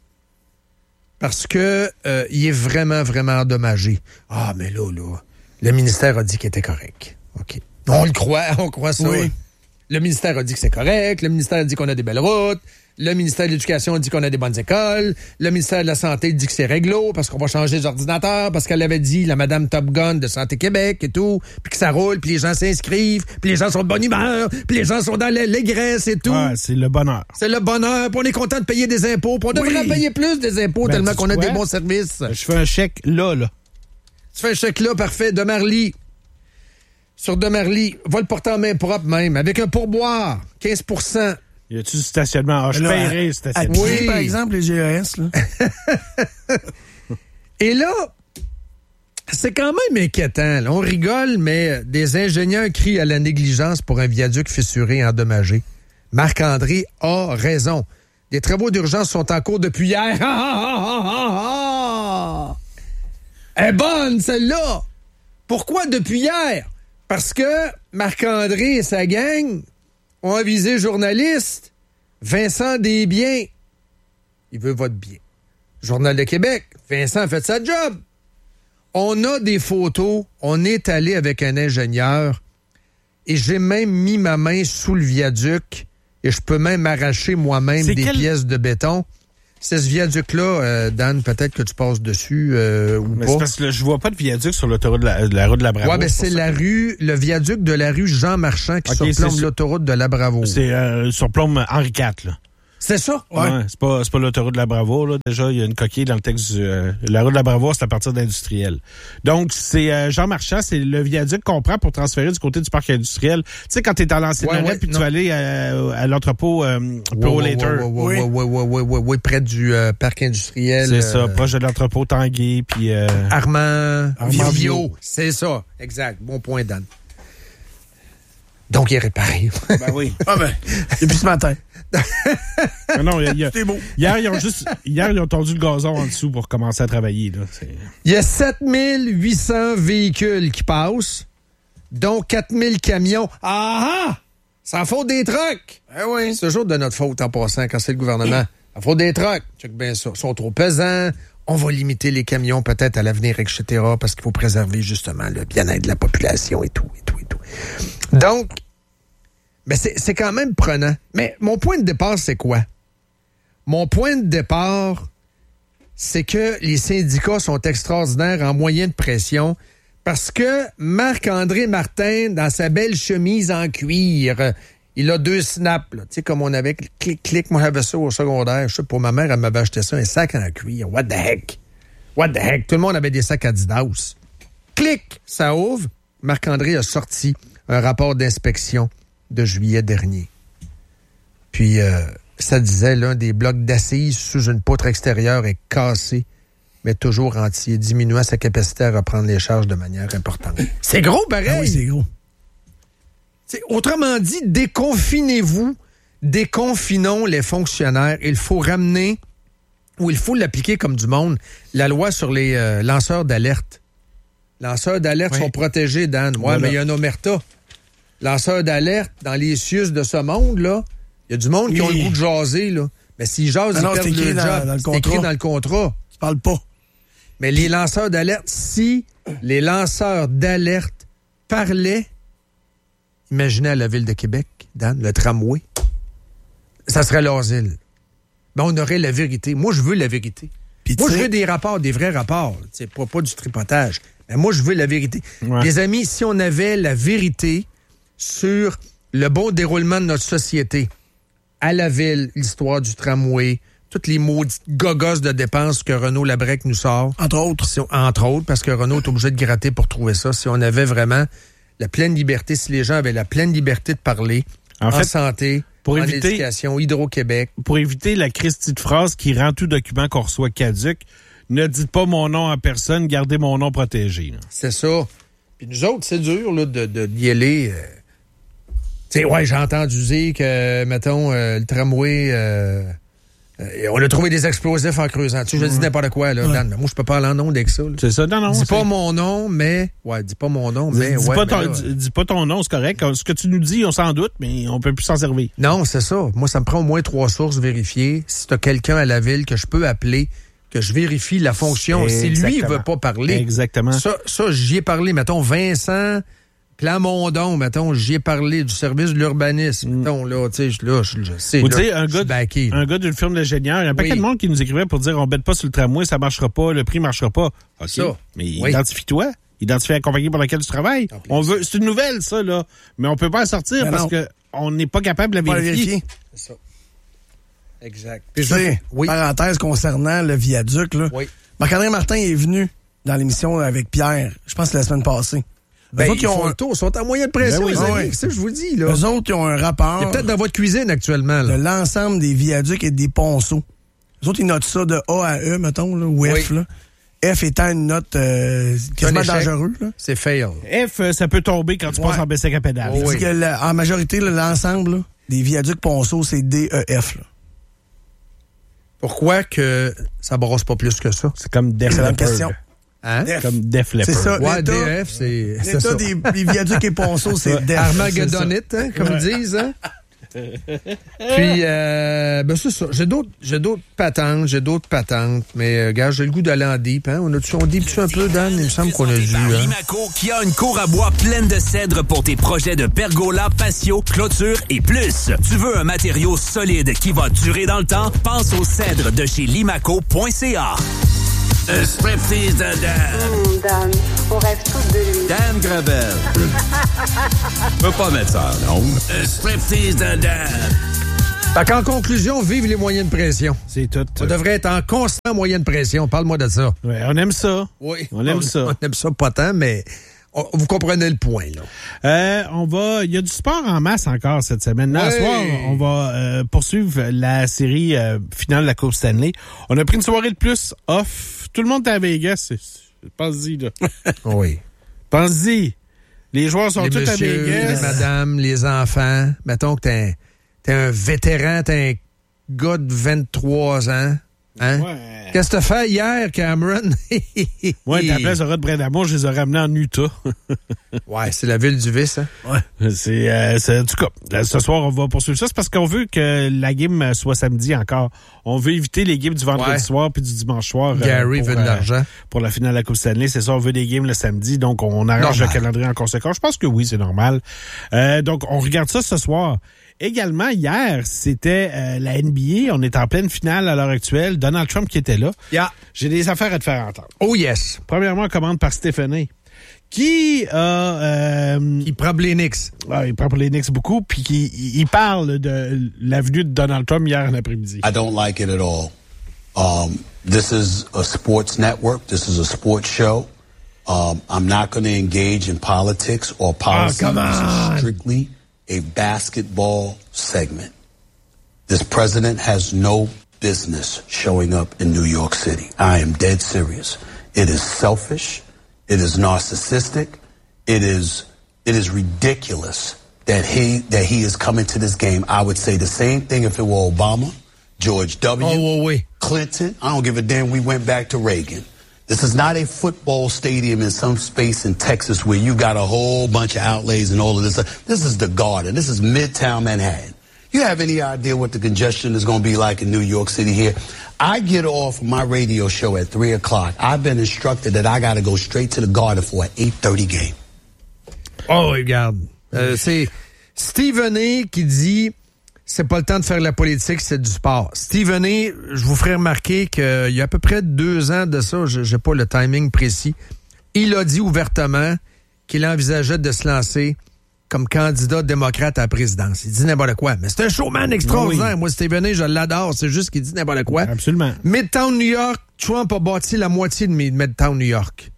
Parce que euh, il est vraiment, vraiment endommagé. Ah, mais là, là, le ministère a dit qu'il était correct. OK. On le croit, on croit ça. Oui. Le ministère a dit que c'est correct, le ministère a dit qu'on a des belles routes, le ministère de l'Éducation a dit qu'on a des bonnes écoles, le ministère de la Santé dit que c'est réglo parce qu'on va changer les ordinateurs, parce qu'elle avait dit, la madame Top Gun de Santé Québec et tout, puis que ça roule, puis les gens s'inscrivent, puis les gens sont de bonne humeur, puis les gens sont dans l'allégresse et tout. Ouais, c'est le bonheur. C'est le bonheur, puis on est content de payer des impôts, puis on devrait oui. payer plus des impôts ben, tellement qu'on a des bons services. Je fais un chèque là, là. Tu fais un chèque là, parfait, de Marly. Sur de Marly, va le porter en main propre même, avec un pourboire, quinze pour cent. Y a-tu du stationnement? Ah, je paierai le stationnement. Oui, par exemple, les G E S, là. Et là, c'est quand même inquiétant. Là. On rigole, mais des ingénieurs crient à la négligence pour un viaduc fissuré et endommagé. Marc-André a raison. Des travaux d'urgence sont en cours depuis hier. Ah, ah, ah, ah, ah. Elle est bonne, celle-là! Pourquoi depuis hier? Parce que Marc-André et sa gang ont avisé journaliste Vincent Desbiens. Il veut votre bien. Journal de Québec. Vincent a fait sa job. On a des photos. On est allé avec un ingénieur et j'ai même mis ma main sous le viaduc et je peux même arracher moi-même C'est des quel... pièces de béton. c'est ce viaduc-là, euh, Dan, peut-être que tu passes dessus euh, ou mais pas. C'est parce que là, je vois pas de viaduc sur l'autoroute de la, de la rue de la Bravo. Ouais, ben c'est, c'est la rue, le viaduc de la rue Jean Marchand qui okay, surplombe l'autoroute de la Bravo. C'est euh, surplombe Henri quatre, là. C'est ça? Ouais. ouais c'est pas, c'est pas l'autoroute de la Bravo, là. Déjà, il y a une coquille dans le texte du, euh, la rue de la Bravo, c'est à partir d'industriel. Donc, c'est, euh, Jean Marchand, c'est le viaduc qu'on prend pour transférer du côté du parc industriel. Tu sais, quand t'es à l'ancienne ouais, ouais, puis non. tu vas aller à, à l'entrepôt, euh, Pro ouais, Later. Oui, oui, oui, oui, oui, oui, oui, près du euh, parc industriel. C'est euh, ça, proche de l'entrepôt Tanguay, puis euh, Armand, Armand Vio. C'est ça, exact. Bon point, Dan. Donc, il est réparé. Ben oui. Ah ben, depuis ce matin. non, non, il y a, c'est beau. Hier, ils ont juste, hier, ils ont tendu le gazon en dessous pour commencer à travailler, là. C'est... Il y a sept mille huit cents véhicules qui passent, dont quatre mille camions. Ah ah! Ça faute des trucks! Eh oui. C'est toujours de notre faute en passant quand c'est le gouvernement. Ça faute des trucks. Check bien ça. Ils sont trop pesants. On va limiter les camions peut-être à l'avenir, et cetera, parce qu'il faut préserver justement le bien-être de la population et tout, et tout, et tout. Donc, ben c'est, c'est quand même prenant. Mais mon point de départ, c'est quoi? Mon point de départ, c'est que les syndicats sont extraordinaires en moyen de pression parce que Marc-André Martin, dans sa belle chemise en cuir, il a deux snaps, tu sais, comme on avait clic-clic. Moi, j'avais ça au secondaire. Je sais, pour ma mère, elle m'avait acheté ça, un sac en cuir. What the heck? What the heck? Tout le monde avait des sacs Adidas. Clic! Ça ouvre. Marc-André a sorti un rapport d'inspection de juillet dernier. Puis, euh, ça disait, l'un des blocs d'assises sous une poutre extérieure est cassé, mais toujours entier, diminuant sa capacité à reprendre les charges de manière importante. C'est gros, pareil! Ah oui, c'est gros. T'sais, autrement dit, déconfinez-vous, déconfinons les fonctionnaires. Il faut ramener, ou il faut l'appliquer comme du monde, la loi sur les euh, lanceurs d'alerte. Lanceurs d'alerte oui. sont protégés, Dan. Ouais, voilà. Mais il y a un omerta. Lanceurs d'alerte, dans les cieux de ce monde, là, il y a du monde oui. qui ont le goût de jaser, là. Mais s'ils jasent, ah ils non, perdent le dans, job. Dans le c'est écrit dans le contrat. Tu parles pas. Mais les lanceurs d'alerte, si les lanceurs d'alerte parlaient, imaginez à la Ville de Québec, Dan, le tramway, ça serait l'asile. Ben, on aurait la vérité. Moi, je veux la vérité. Puis moi, je veux des rapports, des vrais rapports. C'est pas, pas du tripotage. Mais moi, je veux la vérité. Ouais. Les amis, si on avait la vérité sur le bon déroulement de notre société, à la Ville, l'histoire du tramway, toutes les maudites gogosses de dépenses que Renaud Labrec nous sort. Entre autres. Si on, entre autres, parce que Renaud est obligé de gratter pour trouver ça. Si on avait vraiment la pleine liberté, si les gens avaient la pleine liberté de parler en, en fait, santé, pour en éviter, éducation, Hydro-Québec. Pour éviter la christie de phrase qui rend tout document qu'on reçoit caduc, ne dites pas mon nom à personne, gardez mon nom protégé. Là. C'est ça. Puis nous autres, c'est dur là, de, de d'y aller. Euh... Tu sais, ouais, j'ai entendu dire que, mettons, euh, le tramway... Euh... Euh, on a trouvé des explosifs en creusant. Tu sais, je dis n'importe quoi, là, ouais. Dan. Mais moi, je peux pas aller en nom avec ça. Là. C'est ça, non, non. Dis c'est... pas mon nom, mais... Ouais, dis pas mon nom, mais... Dis, ouais, pas, mais ton, là, dis, dis pas ton nom, c'est correct. Ce que tu nous dis, on s'en doute, mais on peut plus s'en servir. Non, c'est ça. Moi, ça me prend au moins trois sources vérifiées. Si t'as quelqu'un à la ville que je peux appeler, que je vérifie la fonction. Si lui, il veut pas parler... Exactement. Ça, ça j'y ai parlé. Mettons, Vincent... Plamondon, mettons, j'y ai parlé du service de l'urbanisme, mm. mettons, là, tu sais, là, je, je sais. Ou tu sais, un gars, backé, un gars d'une firme d'ingénieur, il y a un paquet oui. de monde qui nous écrivait pour dire, on bête pas sur le tramway, ça marchera pas, le prix marchera pas. OK. Ça. Mais oui. Identifie-toi. Identifie la compagnie pour laquelle tu travailles. Non, on veut, c'est une nouvelle, ça, là. Mais on peut pas en sortir mais parce non. que on n'est pas capable de la vérifier. vérifier. C'est ça. Exact. Puis je sais, oui. parenthèse concernant le viaduc, là. Oui. Marc-André Martin est venu dans l'émission avec Pierre, je pense que la semaine passée. Ben, ils, ils ont un tour, sont en moyen de pression, ben oui, les amis. C'est ça que je vous dis, là. Eux autres, ils ont un rapport. Il est peut-être dans votre cuisine actuellement, là. De l'ensemble des viaducs et des ponceaux. Eux autres, ils notent ça de A à E, mettons, là, ou F, oui. là. F étant une note euh, quasiment dangereuse, là. C'est fail. F, ça peut tomber quand tu ouais. passes en bicycle à pédale. Oh, oui. que la, en majorité, là, l'ensemble là, des viaducs ponceaux, c'est D E F, là. Pourquoi que ça brosse pas plus que ça? C'est comme Def Leppard. question. Hein? Comme Def Leppard. C'est ça. Ouais, D F, c'est, c'est ça. L'état des, des viaducs et ponceaux, c'est Def. Armageddonite, hein, comme ils disent. Hein? Puis, euh, ben c'est ça. J'ai d'autres, j'ai d'autres patentes, j'ai d'autres patentes. Mais, euh, gars, j'ai le goût d'aller en deep. Hein? On a-tu, on deep-tu un peu, Dan? Il me semble qu'on a dû. Hein? Limaco, qui a une cour à bois pleine de cèdre pour tes projets de pergola, patio, clôture et plus. Tu veux un matériau solide qui va durer dans le temps? Pense au cèdre de chez limaco point c a. Un striptease de Dan. Mmh, Dan, on rêve tous de lui. Dan Gravel. Je peux pas mettre ça, non? Un striptease de Dan. Fait qu'en conclusion, vive les moyens de pression. C'est tout. On devrait être en constant moyen de pression. Parle-moi de ça. Ouais, on aime ça. Oui. On aime on, ça. On aime ça pas tant, mais on, vous comprenez le point, là. Euh, on va, il y a du sport en masse encore cette semaine. Là, Ouais. ce soir, on va euh, poursuivre la série euh, finale de la Coupe Stanley. On a pris une soirée de plus off. Tout le monde est à Vegas. Pense-y, là. Oui. Pense-y. Les joueurs sont Les tous messieurs, à Vegas. les madames, les enfants. Mettons que t'es un, t'es un vétéran, t'es un gars de vingt-trois ans. Hein? Ouais. Qu'est-ce que t'as fait hier, Cameron? Ouais, ta place aura de Brendamour, je les ai ramenés en Utah. Ouais, c'est la ville du vice, hein? Ouais. C'est, euh, c'est, en tout cas, là, ce soir, on va poursuivre ça. C'est parce qu'on veut que la game soit samedi encore. On veut éviter les games du vendredi Ouais. soir puis du dimanche soir. Gary euh, pour, veut de euh, l'argent. Pour la finale de la Coupe Stanley. C'est ça, on veut des games le samedi. Donc, on arrange Normal. le calendrier en conséquence. Je pense que oui, c'est normal. Euh, donc, on regarde ça ce soir. Également, hier, c'était euh, la N B A. On est en pleine finale à l'heure actuelle. Donald Trump qui était là. Yeah. J'ai des affaires à te faire entendre. Oh yes. Premièrement, on commande par Stéphanie, qui a... Euh, Il prend les Knicks. ah, il parle pour les Knicks beaucoup, puis qui il parle de l'avenue de Donald Trump hier en après-midi. I don't like it at all. Um, this is a sports network. This is a sports show. Um, I'm not going to engage in politics or policy. come This on. is strictly a basketball segment. This president has no business showing up in New York City. I am dead serious. It is selfish. It is narcissistic. It is it is ridiculous that he that he is coming to this game. I would say the same thing if it were Obama, George W. Oh, oui, oui. Clinton. I don't give a damn. We went back to Reagan. This is not a football stadium in some space in Texas where you got a whole bunch of outlays and all of this. This is the Garden. This is Midtown Manhattan. You have any idea what the congestion is going to be like in New York City here? I get off my radio show at three o'clock. I've been instructed that I got to go straight to the Garden for an eight thirty game. Oh, regarde. Euh, c'est Stephen A. qui dit c'est pas le temps de faire la politique, c'est du sport. Stephen A., je vous ferai remarquer qu'il y a à peu près deux ans de ça, je n'ai pas le timing précis, il a dit ouvertement qu'il envisageait de se lancer comme candidat démocrate à la présidence. Il dit n'importe quoi. Mais c'est un showman extraordinaire. Oui. Moi, Stephen A., je l'adore. C'est juste qu'il dit n'importe quoi. Absolument. Midtown New York, Trump a bâti la moitié de Midtown New York.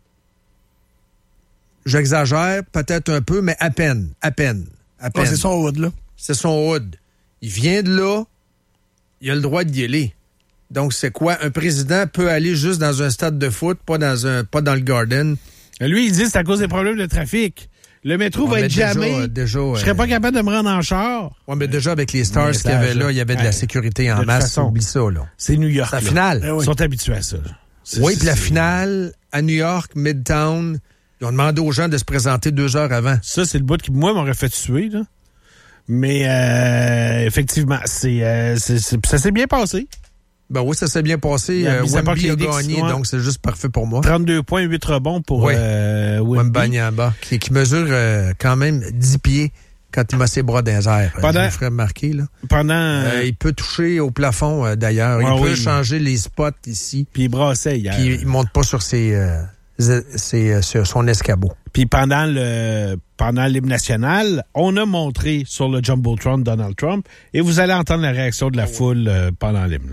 J'exagère peut-être un peu, mais à peine, à peine, à peine. Ah, c'est son hood, là. C'est son hood. Il vient de là, il a le droit d'y aller. Donc, c'est quoi? Un président peut aller juste dans un stade de foot, pas dans un, pas dans le Garden. Lui, il dit que c'est à cause des problèmes de trafic. Le métro Ouais, va mais être déjà, jamais. euh, déjà, je serais euh, pas capable de me rendre en char. Ouais, mais déjà, avec les Stars Mais qu'il y avait ça, là, il y avait de ouais. la sécurité en De toute masse. façon. Oublie ça, là. C'est New York. C'est la là. finale. Ils sont habitués à ça. C'est- Oui, puis la c'est- finale, à New York, Midtown, ils ont demandé aux gens de se présenter deux heures avant. Ça, c'est le bout qui, moi, m'aurait fait tuer, là. Mais, euh, effectivement, c'est, euh, c'est, c'est- ça s'est bien passé. Ben oui, ça s'est bien passé. La Euh, mise à part Wemby a que les Knicks, gagné, ouais. donc c'est juste parfait pour moi. trente-deux points, huit rebonds pour Oui. euh, Wemby. Wembanyama, qui, qui mesure euh, quand même dix pieds quand il met ses bras dans les airs. Euh, Pendant- Je vous ferai remarquer, là. Pendant... Euh, il peut toucher au plafond, euh, d'ailleurs. Ah il peut oui. changer les spots ici. Puis il brassait hier. Puis il monte pas sur ses, euh, ses, euh, sur son escabeau. Puis pendant le pendant l'hymne national, on a montré sur le Jumbotron Donald Trump et vous allez entendre la réaction de la foule euh, pendant l'hymne.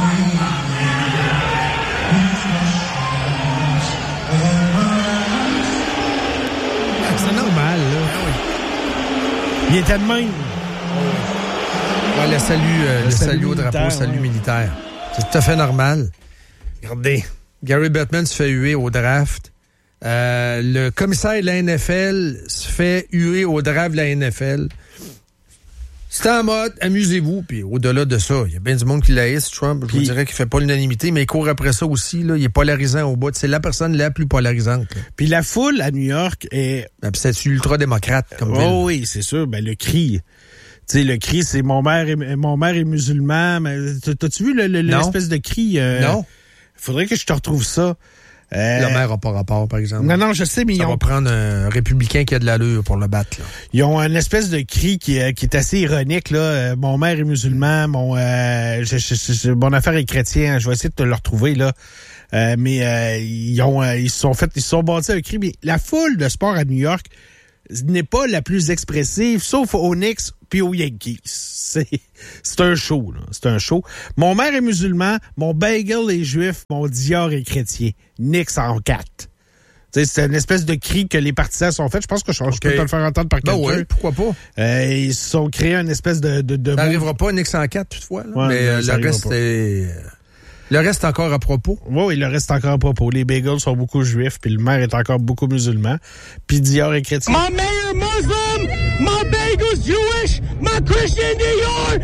C'est normal, là. Il était de même. Ouais, le salut, euh, le Le salut, salut au drapeau, militaire, salut ouais. militaire. C'est tout à fait normal. Regardez, Gary Bettman se fait huer au draft. Euh, le commissaire de la N F L se fait huer au draft de la N F L. C'est en mode, amusez-vous. Puis au-delà de ça, il y a bien du monde qui l'haïsse, Trump. Je vous Puis- dirais qu'il fait pas l'unanimité, mais il court après ça aussi. Là. Il est polarisant au bout. C'est la personne la plus polarisante. Là. Puis la foule à New York est... Ben, puis c'est ultra-démocrate comme Oh ville. oui, c'est sûr. Ben, le cri. Tu sais, le cri, c'est mon mère est, mon mère est musulman. Mais t'as-tu vu le, le, l'espèce de cri? Euh, non. Faudrait que je te retrouve ça. Euh, la mère n'a pas rapport, par exemple. Non, non, je sais, mais ça ils va ont... prendre un républicain qui a de l'allure pour le battre, là. Ils ont une espèce de cri qui, qui est assez ironique, là. Euh, mon mère est musulman, mon, euh, je, je, je, mon affaire est chrétien. Je vais essayer de te le retrouver, là. Euh, mais euh, ils ont, euh, ils se sont fait, ils se sont bâtis un cri. Mais la foule de sport à New York n'est pas la plus expressive, sauf aux Knicks puis aux Yankees. C'est, c'est un show, là. C'est un show. Mon mère est musulman, mon bagel est juif, mon Dior est chrétien. Knicks en quatre. T'sais, c'est une espèce de cri que les partisans sont faits. Je pense que je, okay. je peux te le faire entendre par quelqu'un. Ben oui, pourquoi pas. Euh, ils se sont créés une espèce de... de, de ça n'arrivera pas Knicks en quatre, toutefois. Là. Ouais, mais euh, le reste est... Le reste est encore à propos. Oui, oui, le reste est encore à propos. Les bagels sont beaucoup juifs, puis le maire est encore beaucoup musulman. Puis Dior est chrétien. My mayor Muslim, my bagel's Jewish, my Christian Dior,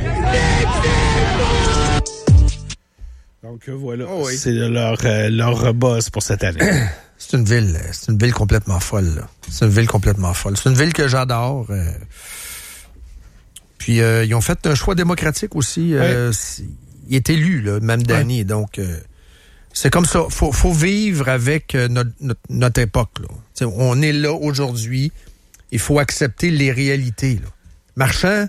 Donc voilà, oh oui. c'est leur, euh, leur boss pour cette année. C'est une ville, c'est une ville complètement folle. Là. C'est une ville complètement folle. C'est une ville que j'adore. Euh... Puis euh, ils ont fait un choix démocratique aussi. Euh, ouais. Il est élu, là, même Danny. Ouais. Donc, euh, c'est comme ça. Faut, faut vivre avec euh, notre, notre, notre époque. Là. On est là aujourd'hui. Il faut accepter les réalités. Là. Marchand,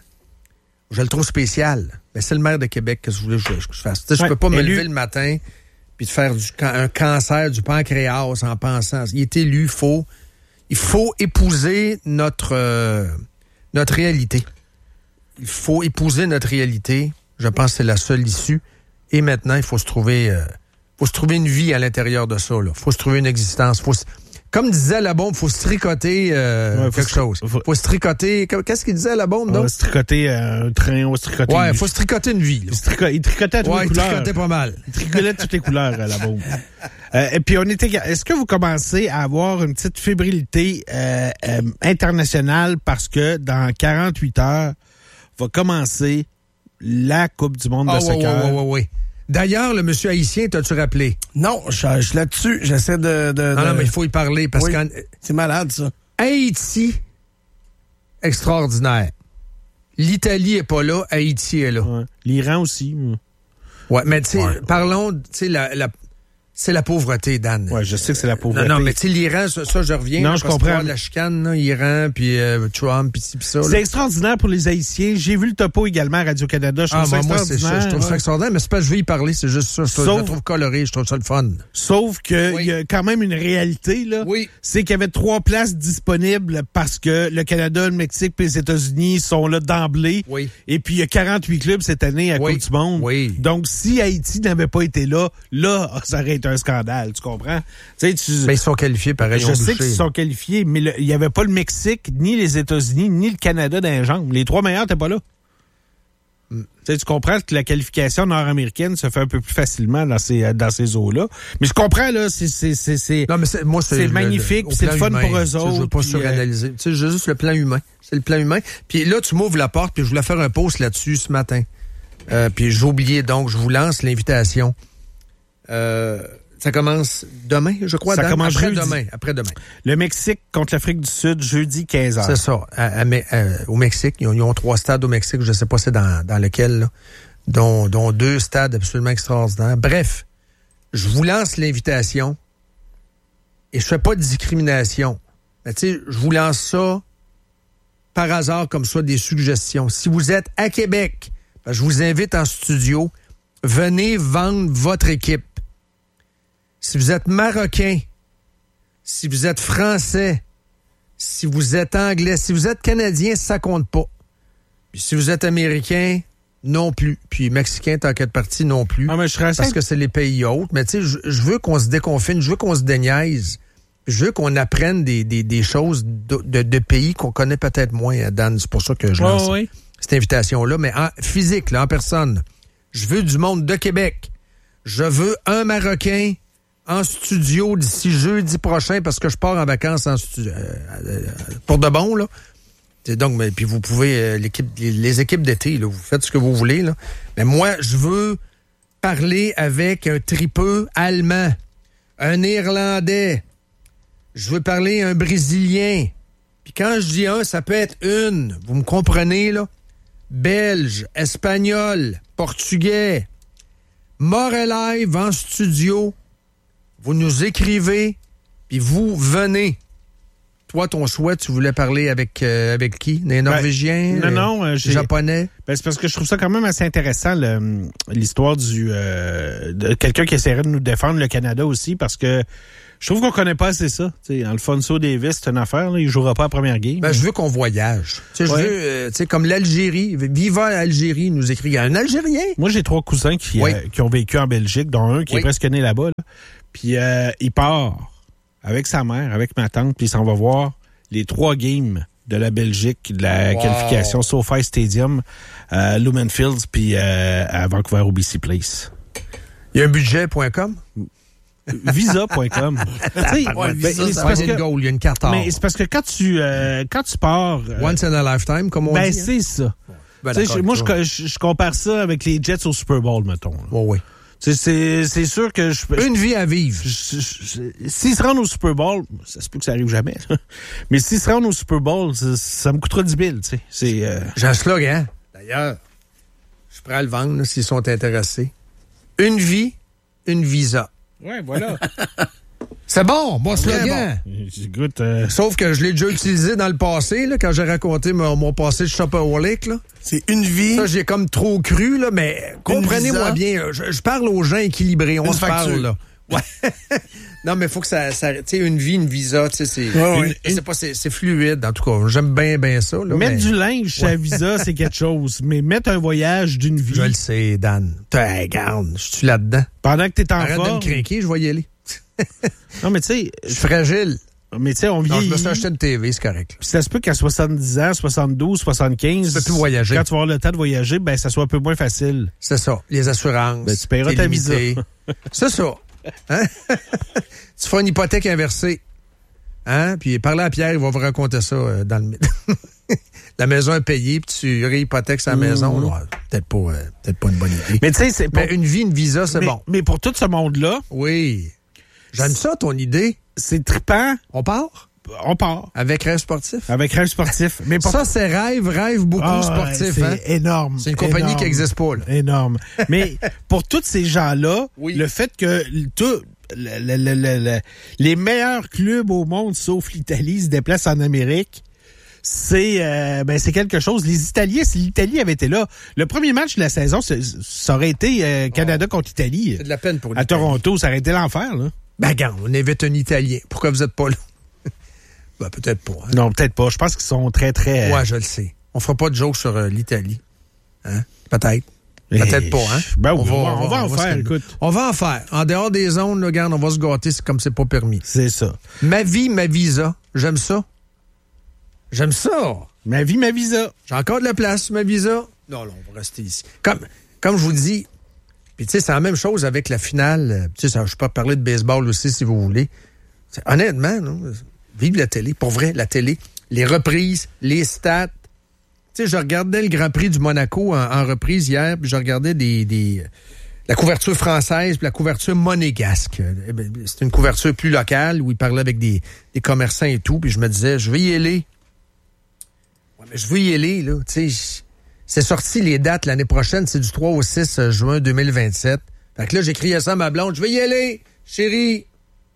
je le trouve spécial. Mais c'est le maire de Québec que je voulais que je, que je fasse. Ouais. Je peux pas me lever le matin puis de faire du, un cancer du pancréas en pensant. Il est élu. Faut, il faut épouser notre, euh, notre réalité. Il faut épouser notre réalité. Je pense que c'est la seule issue. Et maintenant, il faut se trouver, euh, faut se trouver une vie à l'intérieur de ça. Il faut se trouver une existence. Faut se... Comme disait la bombe, il faut se tricoter euh, ouais, quelque faut chose. Il faut... faut se tricoter... Qu'est-ce qu'il disait la bombe, donc? On va se tricoter un train, on va se tricoter ouais, il faut se tricoter une vie. Il, trico... il tricotait à toutes ouais, les couleurs. Il tricotait pas mal. Il tricotait toutes les couleurs, la bombe. Euh, et puis, on était... Est-ce que vous commencez à avoir une petite fébrilité euh, euh, internationale parce que dans quarante-huit heures, va commencer la Coupe du monde de oh, soccer. Oui, oui, oui, oui. D'ailleurs, le monsieur haïtien, t'as-tu rappelé? Non, je, je suis là-dessus. J'essaie de... de, non, de... non, mais il faut y parler parce oui, que... c'est malade, ça. Haïti, extraordinaire. L'Italie est pas là, Haïti est là. Ouais. L'Iran aussi. Ouais, mais tu sais, ouais. parlons, tu sais, la... la c'est la pauvreté, Dan. Ouais, je sais que c'est la pauvreté. Non, non, mais tu sais, l'Iran, ça, ça, je reviens. Non, là, je comprends. La chicane, là, Iran, puis euh, Trump, puis ci, puis ça. C'est là. extraordinaire pour les Haïtiens. J'ai vu le topo également à Radio-Canada. Je trouve ah, ça moi, extraordinaire. Moi, je trouve ouais. ça extraordinaire, mais c'est pas que je vais y parler, c'est juste ça. Sauf, je le trouve coloré, je trouve ça le fun. Sauf qu'il oui. y a quand même une réalité, là. Oui. C'est qu'il y avait trois places disponibles parce que le Canada, le Mexique et les États-Unis sont là d'emblée. Oui. Et puis, il y a quarante-huit clubs cette année à oui. Coupe du Monde. Oui. Donc, si Haïti n'avait pas été là, là, ça aurait été un scandale. Tu comprends? Tu sais, tu... Mais ils sont qualifiés pareil. Je sais qu'ils sont qualifiés, mais le, il n'y avait pas le Mexique, ni les États-Unis, ni le Canada dans les jambes. Les trois meilleurs n'étaient pas là. Mm. Tu sais, tu comprends que la qualification nord-américaine se fait un peu plus facilement dans ces, dans ces eaux-là. Mais je comprends, là, c'est, c'est, c'est, c'est, non, mais c'est, moi, c'est, c'est le, magnifique, le, c'est le fun humain, pour eux autres. Je veux pas suranalyser. Euh... Tu sais, juste le plan humain. C'est le plan humain. Puis là, tu m'ouvres la porte, puis je voulais faire un post là-dessus ce matin. Euh, puis j'ai oublié, donc, je vous lance l'invitation. Euh... Ça commence demain, je crois. Ça commence après jeudi. demain. Après demain. Le Mexique contre l'Afrique du Sud, jeudi quinze heures. C'est ça. À, à, à, au Mexique, ils ont, ils ont trois stades au Mexique. Je ne sais pas c'est dans, dans lequel, là, dont, dont deux stades absolument extraordinaires. Bref, je vous lance l'invitation et je fais pas de discrimination. Mais tu sais, je vous lance ça par hasard comme ça, des suggestions. Si vous êtes à Québec, je vous invite en studio, venez vendre votre équipe. Si vous êtes Marocain, si vous êtes Français, si vous êtes Anglais, si vous êtes Canadien, ça compte pas. Puis si vous êtes Américain, non plus. Puis Mexicain, tant qu'à partie, non plus. Ah, mais je serais parce que c'est les pays autres. Mais tu sais, je, je veux qu'on se déconfine, je veux qu'on se déniaise. Je veux qu'on apprenne des, des, des choses de, de, de pays qu'on connaît peut-être moins, Dan. C'est pour ça que je lance oh, oui. cette invitation-là. Mais en physique, là, en personne. Je veux du monde de Québec. Je veux un Marocain en studio d'ici jeudi prochain parce que je pars en vacances en studio, euh, euh, pour de bon, là. C'est donc, mais, puis vous pouvez, euh, l'équipe, les, les équipes d'été, là, vous faites ce que vous voulez, là. Mais moi, je veux parler avec un tripeux allemand, un Irlandais, je veux parler un Brésilien. Puis quand je dis un, ça peut être une. Vous me comprenez, là? belge, espagnol, portugais. Morel Live en studio. Vous nous écrivez, puis vous venez. Toi, ton souhait, tu voulais parler avec, euh, avec qui? Les Norvégiens? Ben, non, non. Euh, les Japonais? Ben, c'est parce que je trouve ça quand même assez intéressant, le, l'histoire du euh, de quelqu'un qui essaierait de nous défendre, le Canada aussi, parce que je trouve qu'on connaît pas assez ça. T'sais, Alphonso Davies, c'est une affaire, là, il jouera pas à la première game. Ben, je veux qu'on voyage. T'sais, ouais. Je veux, euh, tu sais, comme l'Algérie. Viva l'Algérie, nous écrit. Il y a un Algérien. Moi, j'ai trois cousins qui, oui. euh, qui ont vécu en Belgique, dont un qui oui. est presque né là-bas. Là. Puis euh, il part avec sa mère, avec ma tante, puis il s'en va voir les trois games de la Belgique, de la wow. qualification SoFi Stadium, euh, Lumen Fields, puis euh, à Vancouver au B C Place. Il y a un budget point com? Visa point com. ouais, ben, c'est parce que goal, il y a une carte. Mais c'est parce que quand tu euh, quand tu pars euh, once in a lifetime, comme on ben, dit. Ben c'est ça. Ben, moi je, je, je compare ça avec les Jets au Super Bowl, mettons. Oh, oui. C'est, c'est, c'est sûr que je Une vie à vivre. Je, je, je, s'ils se rendent au Super Bowl, ça se peut que ça arrive jamais. Mais s'ils se rendent au Super Bowl, ça, ça me coûtera dix mille, tu sais. C'est. Euh... J'ai un slogan. D'ailleurs, je pourrais le vendre là, s'ils sont intéressés. Une vie, une visa. Ouais, voilà. C'est bon, bon slogan. Bon. Écoute, euh... Sauf que je l'ai déjà utilisé dans le passé, là, quand j'ai raconté mon, mon passé de shopaholic. Là. C'est une vie. Ça, j'ai comme trop cru, là, mais comprenez-moi bien. Je, je parle aux gens équilibrés. On une se facture. parle, là. Ouais. Non, mais il faut que ça... ça tu sais, une vie, une visa, tu sais, c'est... Ouais, ouais. Une, c'est, pas, c'est, c'est fluide, en tout cas. J'aime bien, bien ça. Là, mettre mais... du linge chez la visa, c'est quelque chose. Mais mettre un voyage d'une vie... Je le sais, Dan. T'as, regarde, je suis là-dedans. Pendant que t'es en Arrête forme... de me craquer, je vais y aller. Non, mais tu sais... Je suis fragile. Mais tu sais, on vieillit. Non, je me suis acheté une T V, c'est correct. Puis ça se peut qu'à soixante-dix ans, soixante-douze, soixante-quinze... Tu peux plus voyager. Quand tu vas avoir le temps de voyager, ben ça soit un peu moins facile. C'est ça. Les assurances. Ben, tu paieras ta visa. C'est ça. Hein? Tu feras une hypothèque inversée. Hein? Puis parlez à Pierre, il va vous raconter ça euh, dans le... La maison est payée, puis tu réhypothèques sa mmh. maison. Là, peut-être pas, euh, peut-être pas une bonne idée. Mais tu sais, c'est... Mais une vie, une visa, c'est mais, bon. Mais pour tout ce monde-là... Oui. J'aime ça, ton idée. C'est trippant. On part? On part. Avec Rêve Sportif? Avec Rêve Sportif. Mais pour... Ça, c'est Rêve, Rêve beaucoup ah, sportif. C'est hein? énorme. C'est une compagnie énorme, qui n'existe pas. Là. Énorme. Mais pour tous ces gens-là, oui. le fait que tout... Le, le, le, le, le, les meilleurs clubs au monde, sauf l'Italie, se déplacent en Amérique. C'est euh, ben c'est quelque chose. Les Italiens, si l'Italie avait été là, le premier match de la saison, ça aurait été euh, Canada oh. contre Italie. C'est de la peine pour l'Italie. À Toronto, ça aurait été l'enfer, là. Ben, regarde, on invite un Italien. Pourquoi vous êtes pas là? Ben, peut-être pas. Hein? Non, peut-être pas. Je pense qu'ils sont très, très... Euh... Ouais, je le sais. On fera pas de joke sur euh, l'Italie. Hein? Peut-être. Peut-être pas, hein? Ben, on, oui, va, on, va, on va en on faire, va écoute. On va en faire. En dehors des zones, là, regarde, on va se gâter comme c'est pas permis. C'est ça. Ma vie, ma visa. J'aime ça. J'aime ça. Ma vie, ma visa. J'ai encore de la place sur ma visa. Non, non, on va rester ici. Comme, comme je vous dis, puis tu sais, c'est la même chose avec la finale. Tu sais, je peux parler de baseball aussi, si vous voulez. C'est, honnêtement, non, vive la télé. Pour vrai, la télé. Les reprises, les stats. Tu sais, je regardais le Grand Prix du Monaco en, en reprise hier, puis je regardais des, des la couverture française puis la couverture monégasque. C'est une couverture plus locale où il parlait avec des, des commerçants et tout, puis je me disais, je vais y aller. Ouais, mais je veux y aller, là. Tu sais, c'est sorti les dates l'année prochaine, c'est du trois au six juin deux mille vingt-sept. Fait que là, j'ai crié ça à ma blonde, je vais y aller, chérie.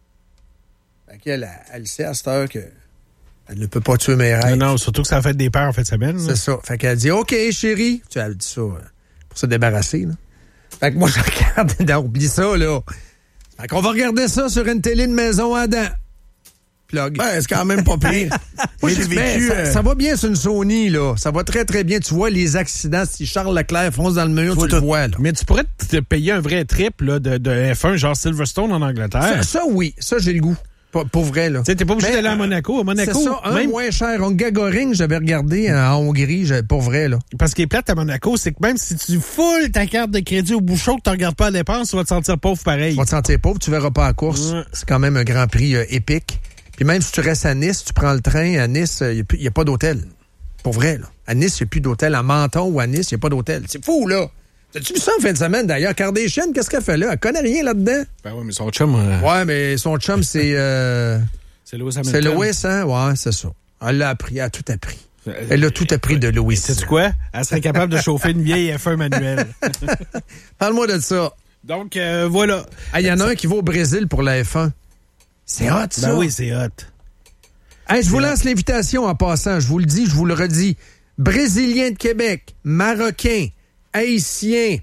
Fait qu'elle, elle sait à cette heure que elle ne peut pas tuer mes rêves. Non, non, surtout que ça a fait des peurs en fait de semaine. C'est ça. Fait qu'elle dit, OK, chérie. Tu as dit ça pour se débarrasser, là. Fait que moi, je regarde. Non, oublie ça, là. Fait qu'on va regarder ça sur une télé de maison à Adam. Plug. Ouais, c'est quand même pas pire. Moi, j'ai vécu... Ça, euh... ça va bien sur une Sony, là. Ça va très, très bien. Tu vois les accidents. Si Charles Leclerc fonce dans le mur, tu, tu le vois, là. Mais tu pourrais te payer un vrai trip là, de, de F un, genre Silverstone en Angleterre. Ça, ça oui. Ça, j'ai le goût. Pas, pour vrai, là. Tu sais, t'es pas obligé mais, d'aller à Monaco. À Monaco, c'est ça, un même... moins cher. En Gagarin, j'avais regardé en Hongrie, pour vrai, là. Parce qu'il est plate à Monaco, c'est que même si tu foules ta carte de crédit au bouchon, que tu regardes pas la dépense, tu vas te sentir pauvre pareil. Tu vas te sentir pauvre, tu verras pas la course. Ouais. C'est quand même un Grand Prix euh, épique. Puis même si tu restes à Nice, tu prends le train, à Nice, il euh, n'y a, a pas d'hôtel. Pour vrai, là. À Nice, il n'y a plus d'hôtel. À Menton ou à Nice, il n'y a pas d'hôtel. C'est fou, là. T'as-tu vu ça en fin de semaine, d'ailleurs? Kardashian, qu'est-ce qu'elle fait là? Elle connaît rien là-dedans. Ben ouais, mais son chum... Euh... Ouais, mais son chum, c'est... Euh... c'est Lewis Hamilton. C'est Lewis, hein? Ouais, c'est ça. Elle l'a appris, elle a tout appris. Elle a tout appris de Louis. Sais-tu quoi? Elle serait capable de chauffer une vieille F un manuelle. Parle-moi de ça. Donc, euh, voilà. Il y en a un qui va au Brésil pour la F un. C'est hot, ça. Ben oui, c'est hot. Hey, je vous lance l'invitation en passant. Je vous le dis, je vous le redis. Brésiliens de Québec, Marocains, Haïtiens,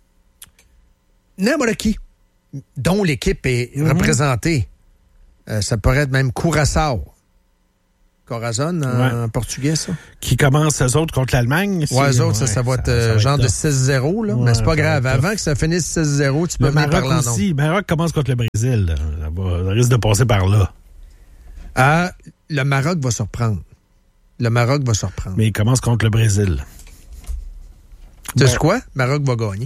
n'importe qui, dont l'équipe est mm-hmm. représentée. Euh, ça pourrait être même Curaçao. Corazon en ouais. portugais, ça. Qui commence, eux autres, contre l'Allemagne. Ouais, eux autres, ouais, ça, ça va être ça, ça va genre être de six zéro, là. Ouais, mais c'est pas grave. Avant que ça finisse six zéro, tu peux le venir Maroc parler aussi. Le Maroc commence contre le Brésil. Là. Ça, va, ça risque de passer par là. Ah, le Maroc va se reprendre. Le Maroc va se reprendre. Mais il commence contre le Brésil. Tu sais ouais. quoi? Le Maroc va gagner.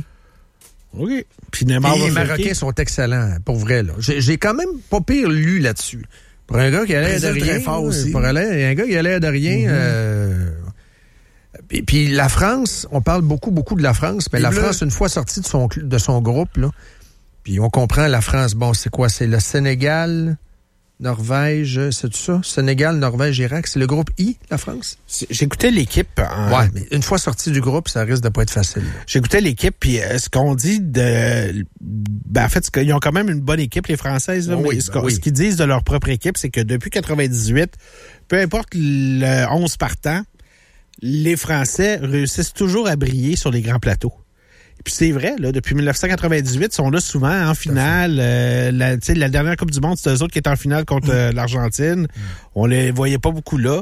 OK. Puis Neymar les va Marocains fliquer. sont excellents, pour vrai. Là. J'ai, j'ai quand même pas pire lu là-dessus. Pour un gars qui a l'air de rien. Fort aussi. Pour aller, un gars qui a l'air de rien. Mm-hmm. Euh, puis, puis la France, on parle beaucoup, beaucoup de la France, mais les la Bleus. France, une fois sortie de son, de son groupe, là, puis on comprend la France, bon, c'est quoi? C'est le Sénégal, Norvège, c'est tout ça? Sénégal, Norvège, Irak, c'est le groupe I, la France? J'écoutais l'équipe. En... Ouais, mais une fois sorti du groupe, ça risque de pas être facile. Là. J'écoutais l'équipe, puis euh, ce qu'on dit de... Ben, en fait, ils ont quand même une bonne équipe, les Françaises. Là, oh oui, mais ce, ben oui. ce qu'ils disent de leur propre équipe, c'est que depuis quatre-vingt-dix-huit, peu importe le onze partant, les Français réussissent toujours à briller sur les grands plateaux. Puis c'est vrai, là, depuis dix-neuf cent quatre-vingt-dix-huit, ils sont là souvent en finale. Euh, la, la dernière Coupe du Monde, c'était eux autres qui étaient en finale contre euh, l'Argentine. Mm. On les voyait pas beaucoup là.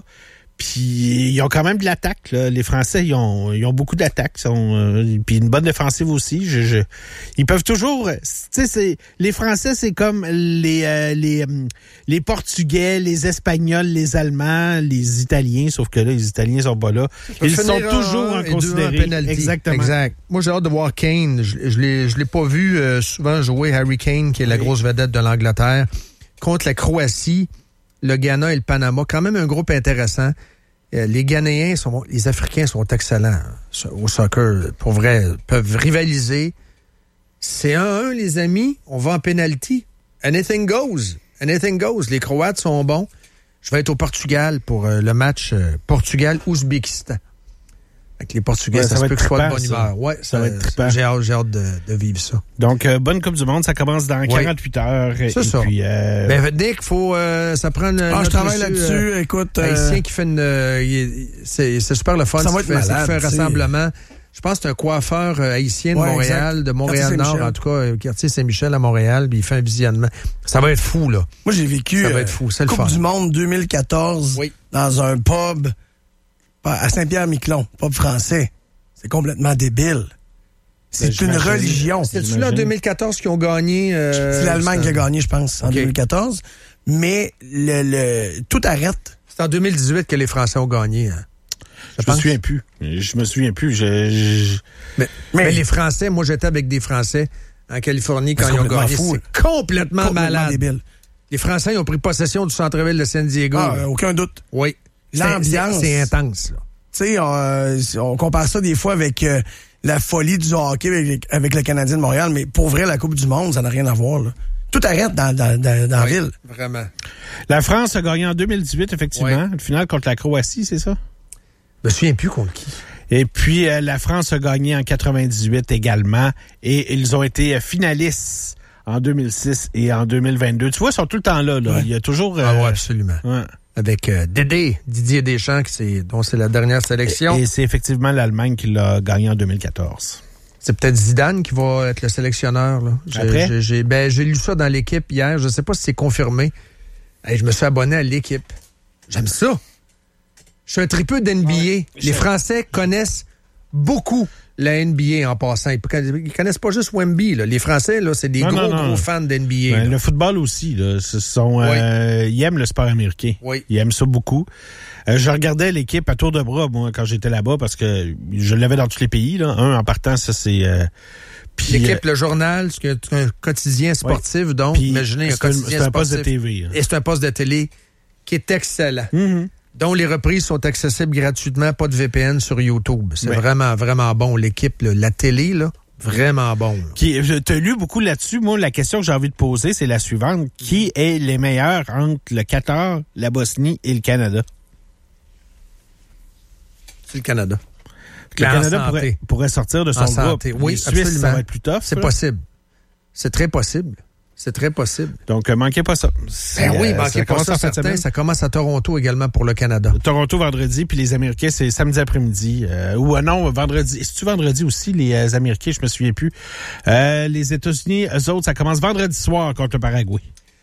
Puis ils ont quand même de l'attaque. Là. Les Français, ils ont, ils ont beaucoup d'attaque. Euh, puis une bonne défensive aussi. Je, je, ils peuvent toujours... Tu sais, c'est, les Français, c'est comme les, euh, les, les Portugais, les Espagnols, les Allemands, les Italiens, sauf que là, les Italiens sont pas là. Ils sont toujours en considéré. Exactement. Exact. Moi, j'ai hâte de voir Kane. Je, je l'ai, je l'ai pas vu euh, souvent jouer Harry Kane, qui est oui. la grosse vedette de l'Angleterre, contre la Croatie, le Ghana et le Panama. Quand même un groupe intéressant. Euh, les Ghanéens sont, les Africains sont excellents au soccer. Pour vrai, peuvent rivaliser. C'est un à un, les amis. On va en penalty. Anything goes. Anything goes. Les Croates sont bons. Je vais être au Portugal pour euh, le match euh, Portugal-Ouzbékistan. Avec les Portugais, ouais, ça, ça se peut que je sois de bonne humeur. Ouais, ça, ça va être trippant. J'ai hâte, j'ai hâte de, de vivre ça. Donc, euh, bonne Coupe du Monde, ça commence dans quarante-huit heures. C'est et ça. Puis, euh... Ben, Nick, faut, euh, ça prend... Ah, je travaille là-dessus, euh, écoute... Euh... Haïtien qui fait une... Euh, il, c'est, c'est super le fun. Ça va être fait, malade, fait un rassemblement. Je pense que c'est un coiffeur euh, haïtien de ouais, Montréal, exact. de Montréal-Nord, en tout cas, euh, quartier Saint-Michel à Montréal, puis il fait un visionnement. Ça va être fou, là. Moi, j'ai vécu... Ça va être fou, c'est le Coupe fun. du Monde deux mille quatorze oui. dans un pub à Saint-Pierre-Miquelon, pub français. C'est complètement débile. C'est ben, une religion. C'est-tu là en deux mille quatorze qui ont gagné? Euh, c'est l'Allemagne c'est... qui a gagné, je pense, en okay. deux mille quatorze. Mais le, le tout arrête. C'est en deux mille dix-huit que les Français ont gagné. Hein. Je, je me souviens plus. Je me souviens plus. Je, je... Mais, mais, mais les Français, moi j'étais avec des Français en Californie quand ils ont gagné. Fou. C'est complètement, complètement malade. Débile. Les Français ils ont pris possession du centre-ville de San Diego. Ah, euh, aucun doute. Oui. L'ambiance. C'est, c'est intense, là. Tu sais, on, on compare ça des fois avec euh, la folie du hockey avec, avec le Canadien de Montréal, mais pour vrai, la Coupe du Monde, ça n'a rien à voir. Là. Tout arrête dans, dans, dans, dans oui, la ville. Vraiment. La France a gagné en deux mille dix-huit, effectivement. Oui. Le final contre la Croatie, c'est ça? Je me souviens plus contre qui. Et puis, euh, la France a gagné en quatre-vingt-dix-huit également. Et ils ont été finalistes en deux mille six et en deux mille vingt-deux. Tu vois, ils sont tout le temps là. là. Ouais. Il y a toujours... Euh, ah oui, absolument. Ouais. Avec euh, Dédé, Didier Deschamps, qui c'est, dont c'est la dernière sélection. Et, et c'est effectivement l'Allemagne qui l'a gagné en deux mille quatorze. C'est peut-être Zidane qui va être le sélectionneur. Là. J'ai, Après? J'ai, j'ai, ben, j'ai lu ça dans l'équipe hier. Je ne sais pas si c'est confirmé. Hey, je me suis abonné à l'équipe. J'aime ça. Je suis un tripeux d'N B A. Ouais, les Français connaissent beaucoup la N B A en passant. Ils connaissent pas juste Wemby. Là. Les Français, là, c'est des non, gros, non, non. gros fans d'N B A. Ben, le football aussi. Là, ce sont, oui. euh, ils aiment le sport américain. Oui. Ils aiment ça beaucoup. Euh, je regardais l'équipe à tour de bras, moi, quand j'étais là-bas, parce que je l'avais dans tous les pays. Là. Un, en partant, ça, c'est... Euh, Puis, l'équipe, euh, le journal, c'est un quotidien sportif, oui. donc, puis, imaginez un quotidien c'est un, c'est un sportif. poste de T V. Hein. Et c'est un poste de télé qui est excellent. Mm-hmm. Dont les reprises sont accessibles gratuitement, pas de V P N sur YouTube. C'est oui. vraiment, vraiment bon. L'équipe, là, la télé, là, vraiment bon. Là. Qui, je t'ai lu beaucoup là-dessus. Moi, la question que j'ai envie de poser, c'est la suivante. Qui est les meilleurs entre le Qatar, la Bosnie et le Canada? C'est le Canada. Le Canada pourrait, pourrait sortir de son groupe. Oui, les Suisses, absolument. ça va être plus tough. C'est là. possible. C'est très possible. C'est très possible. Donc, euh, manquez pas ça. Ben oui, euh, manquez pas ça, certain. Ça commence à Toronto également pour le Canada. Toronto vendredi, puis les Américains, c'est samedi après-midi. Euh, ou euh, non, vendredi. Est-ce vendredi aussi, les euh, Américains, je me souviens plus. Euh, les États-Unis, eux autres, ça commence vendredi soir contre le Paraguay.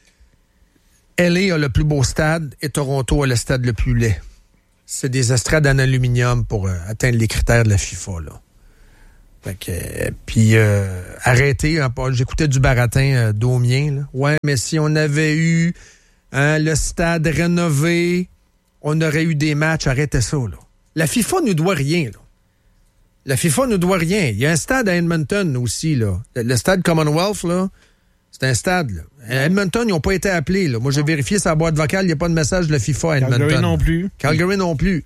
L A a le plus beau stade et Toronto a le stade le plus laid. C'est des estrades en aluminium pour euh, atteindre les critères de la FIFA, là. Fait que, euh, puis euh, arrêtez, hein, j'écoutais du baratin euh, d'Aumien, là. Ouais, mais si on avait eu hein, le stade rénové, on aurait eu des matchs, arrêtez ça, là. La FIFA ne doit rien, là. La FIFA ne doit rien. Il y a un stade à Edmonton aussi, là. Le, le stade Commonwealth, là, c'est un stade, là. À Edmonton, ils n'ont pas été appelés, là. Moi, j'ai vérifié sa boîte vocale, il n'y a pas de message de la FIFA à Edmonton. Calgary non plus. Calgary non plus.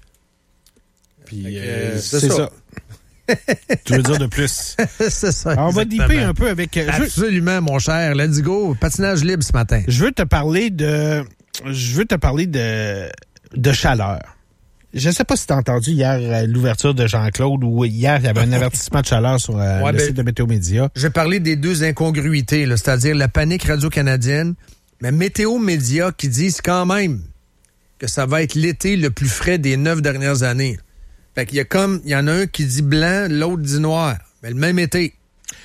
Puis, euh, c'est, c'est ça. ça. Tu veux dire de plus? C'est ça. Alors, on va dipper un peu avec... Euh, Absolument, mon cher. Let's go. Patinage libre ce matin. Je veux te parler de... Je veux te parler de, de chaleur. Je ne sais pas si tu as entendu hier euh, l'ouverture de Jean-Claude ou hier, il y avait un avertissement de chaleur sur euh, ouais, le ben, site de Météo Média. Je vais parler des deux incongruités, là, c'est-à-dire la panique radio-canadienne, mais Météo Média qui disent quand même que ça va être l'été le plus frais des neuf dernières années. Fait qu'il y a comme, il y en a un qui dit blanc, l'autre dit noir. Mais le même été.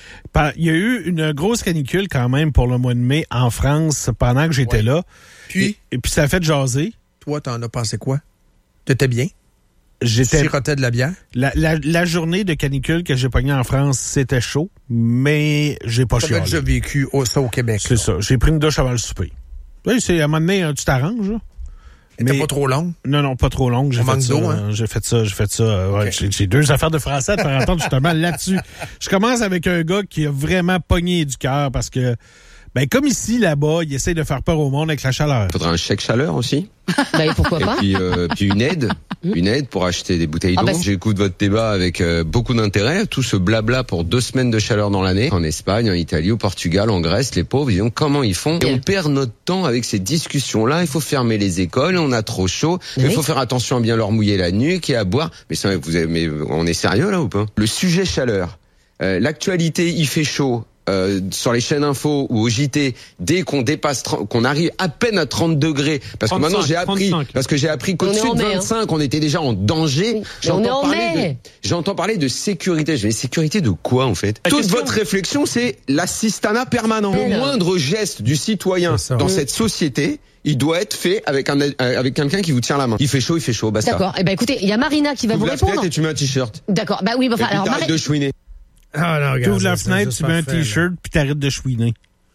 Il y a eu une grosse canicule quand même pour le mois de mai en France pendant que j'étais ouais. là. Puis? Et, et puis ça a fait jaser. Toi, t'en as pensé quoi? T'étais bien? J'étais. Tu sirotais de la bière? La, la, la journée de canicule que j'ai pognée en France, c'était chaud, mais j'ai pas chialé. T'avais déjà vécu au, ça au Québec. C'est là. Ça. J'ai pris une douche avant le souper. Oui, c'est à un moment donné, tu t'arranges, là. Mais pas trop longue? Non, non, pas trop longue. J'ai, fait ça, hein? j'ai fait ça. J'ai fait ça. Ouais, okay. j'ai, j'ai deux affaires de français à te faire entendre justement là-dessus. Je commence avec un gars qui a vraiment pogné du cœur parce que, ben comme ici, là-bas, il essaie de faire peur au monde avec la chaleur. Il faudrait un chèque chaleur aussi. Ben, pourquoi pas? Et puis, euh, puis une aide. Une aide pour acheter des bouteilles d'eau. Ah ben J'écoute votre débat avec euh, beaucoup d'intérêt. Tout ce blabla pour deux semaines de chaleur dans l'année. En Espagne, en Italie, au Portugal, en Grèce, les pauvres, ils ont comment ils font. Et on perd notre temps avec ces discussions-là. Il faut fermer les écoles, on a trop chaud. Oui. Il faut faire attention à bien leur mouiller la nuque et à boire. Mais, ça, vous avez, mais on est sérieux là ou pas? Le sujet chaleur. Euh, l'actualité, il fait chaud. Euh, sur les chaînes info ou au J T, dès qu'on dépasse, qu'on arrive à peine à trente degrés, parce trente-cinq, que maintenant j'ai appris, trente-cinq. Parce que j'ai appris qu'au-dessus de vingt-cinq, hein. on était déjà en danger. Oui, j'entends, parler de, j'entends parler de sécurité. Je vais sécurité de quoi en fait? La Toute question... votre réflexion, c'est l'assistanat permanent. Le moindre geste du citoyen dans mmh. cette société, il doit être fait avec un avec quelqu'un qui vous tient la main. Il fait chaud, il fait chaud, basta. D'accord. Eh ben écoutez, il y a Marina qui va vous, vous répondre. Et tu mets un t-shirt. D'accord. Bah oui, bah, enfin, alors Mari... de chouiner. Ah non, regarde, tu ouvres la fenêtre, tu mets un t-shirt, puis t'arrêtes de chouiner.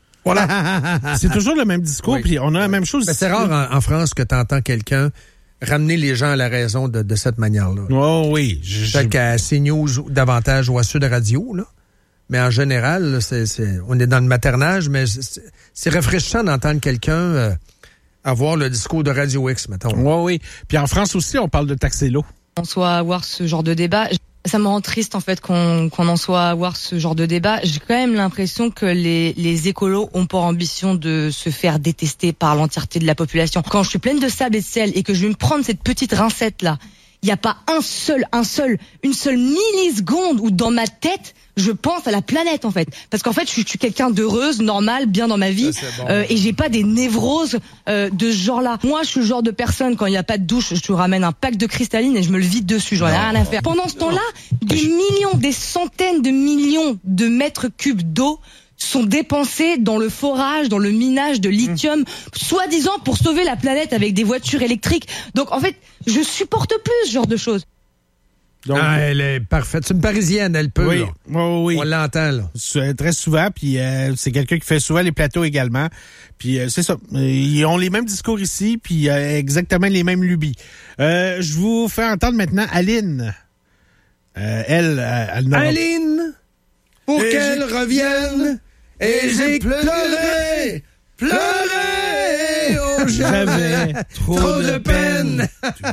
Voilà. C'est toujours le même discours, oui. Puis on a la même chose. Mais c'est rare en, en France que t'entends quelqu'un ramener les gens à la raison de, de cette manière-là. Oh oui. Je... Peut-être qu'à CNews davantage ou à Sud Radio, là. Mais en général, là, c'est, c'est, on est dans le maternage, mais c'est, c'est rafraîchissant d'entendre quelqu'un euh, avoir le discours de Radio X, mettons. Oui, oui. Puis en France aussi, on parle de taxer l'eau. On soit avoir ce genre de débat. Ça me rend triste en fait qu'on qu'on en soit à avoir ce genre de débat. J'ai quand même l'impression que les les écolos ont pour ambition de se faire détester par l'entièreté de la population. Quand je suis pleine de sable et de sel et que je vais me prendre cette petite rincette là, il y a pas un seul un seul une seule milliseconde où dans ma tête je pense à la planète en fait, parce qu'en fait je suis, je suis quelqu'un d'heureuse, normale, bien dans ma vie, ça, bon. euh, et j'ai pas des névroses euh, de ce genre-là. Moi, je suis le genre de personne quand il y a pas de douche, je te ramène un pack de cristalline et je me le vide dessus, j'en ai rien à faire. Pendant ce temps-là, des millions, des centaines de millions de mètres cubes d'eau sont dépensés dans le forage, dans le minage de lithium, mmh. soi-disant pour sauver la planète avec des voitures électriques. Donc en fait, je supporte plus ce genre de choses. Donc, ah, elle est parfaite. C'est une Parisienne, elle peut. Oui, là. oui, oui. On l'entend, là. C'est, très souvent, puis euh, c'est quelqu'un qui fait souvent les plateaux également. Puis euh, c'est ça. Ils ont les mêmes discours ici, puis euh, exactement les mêmes lubies. Euh, je vous fais entendre maintenant Aline. Euh, elle, euh, elle n'a... Aline, pour et qu'elle j'ai... revienne, et j'ai pleuré, pleuré, oh, j'avais trop, trop de peine.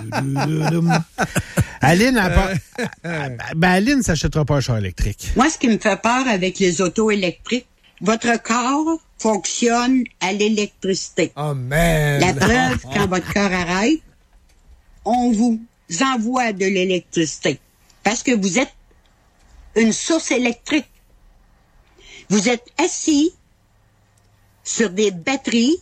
Aline, elle pas... ben Aline s'achètera pas un char électrique. Moi, ce qui me fait peur avec les autos électriques, votre corps fonctionne à l'électricité. Oh man! La preuve, quand votre corps arrête, on vous envoie de l'électricité. Parce que vous êtes une source électrique. Vous êtes assis sur des batteries,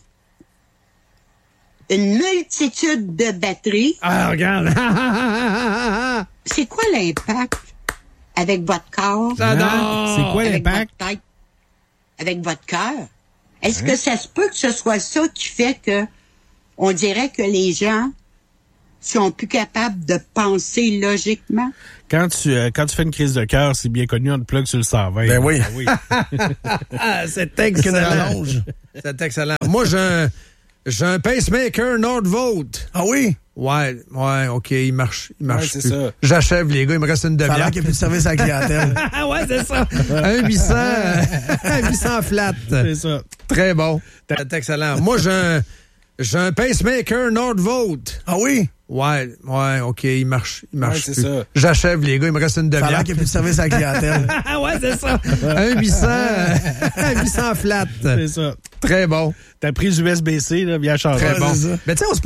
une multitude de batteries. Ah, regarde! C'est quoi l'impact avec votre corps? Non. C'est quoi avec l'impact? Votre tête, avec votre cœur? Est-ce hein? que ça se peut que ce soit ça qui fait que on dirait que les gens sont plus capables de penser logiquement? Quand tu, euh, quand tu fais une crise de cœur, c'est bien connu, on te plug sur le cent vingt. Ben oui. Ben oui. C'est excellent. C'est excellent. Moi, j'ai un, j'ai un pacemaker Nordvolt. Ah oui? Ouais, ouais, OK, il marche. Il marche ouais, c'est plus. ça. J'achève, les gars, il me reste une demi-heure. Ça a l'air qu'il n'y a plus de service à la clientèle. Ouais, c'est ça. Un huit cents, un huit cents flat. C'est ça. Très bon. C'est excellent. Moi, j'ai un, j'ai un pacemaker Nordvolt. Ah oui? Ouais, ouais, OK, il marche. Il marche ouais, c'est plus. ça. J'achève, les gars, il me reste une demi-heure. Ça a l'air qu'il n'y a plus de service à la clientèle. Ouais, c'est ça. Un huit cents, un huit cents flat. C'est ça. Très bon. Ta prise U S B C, là, bien changé. Très bon. Mais tu sais, on se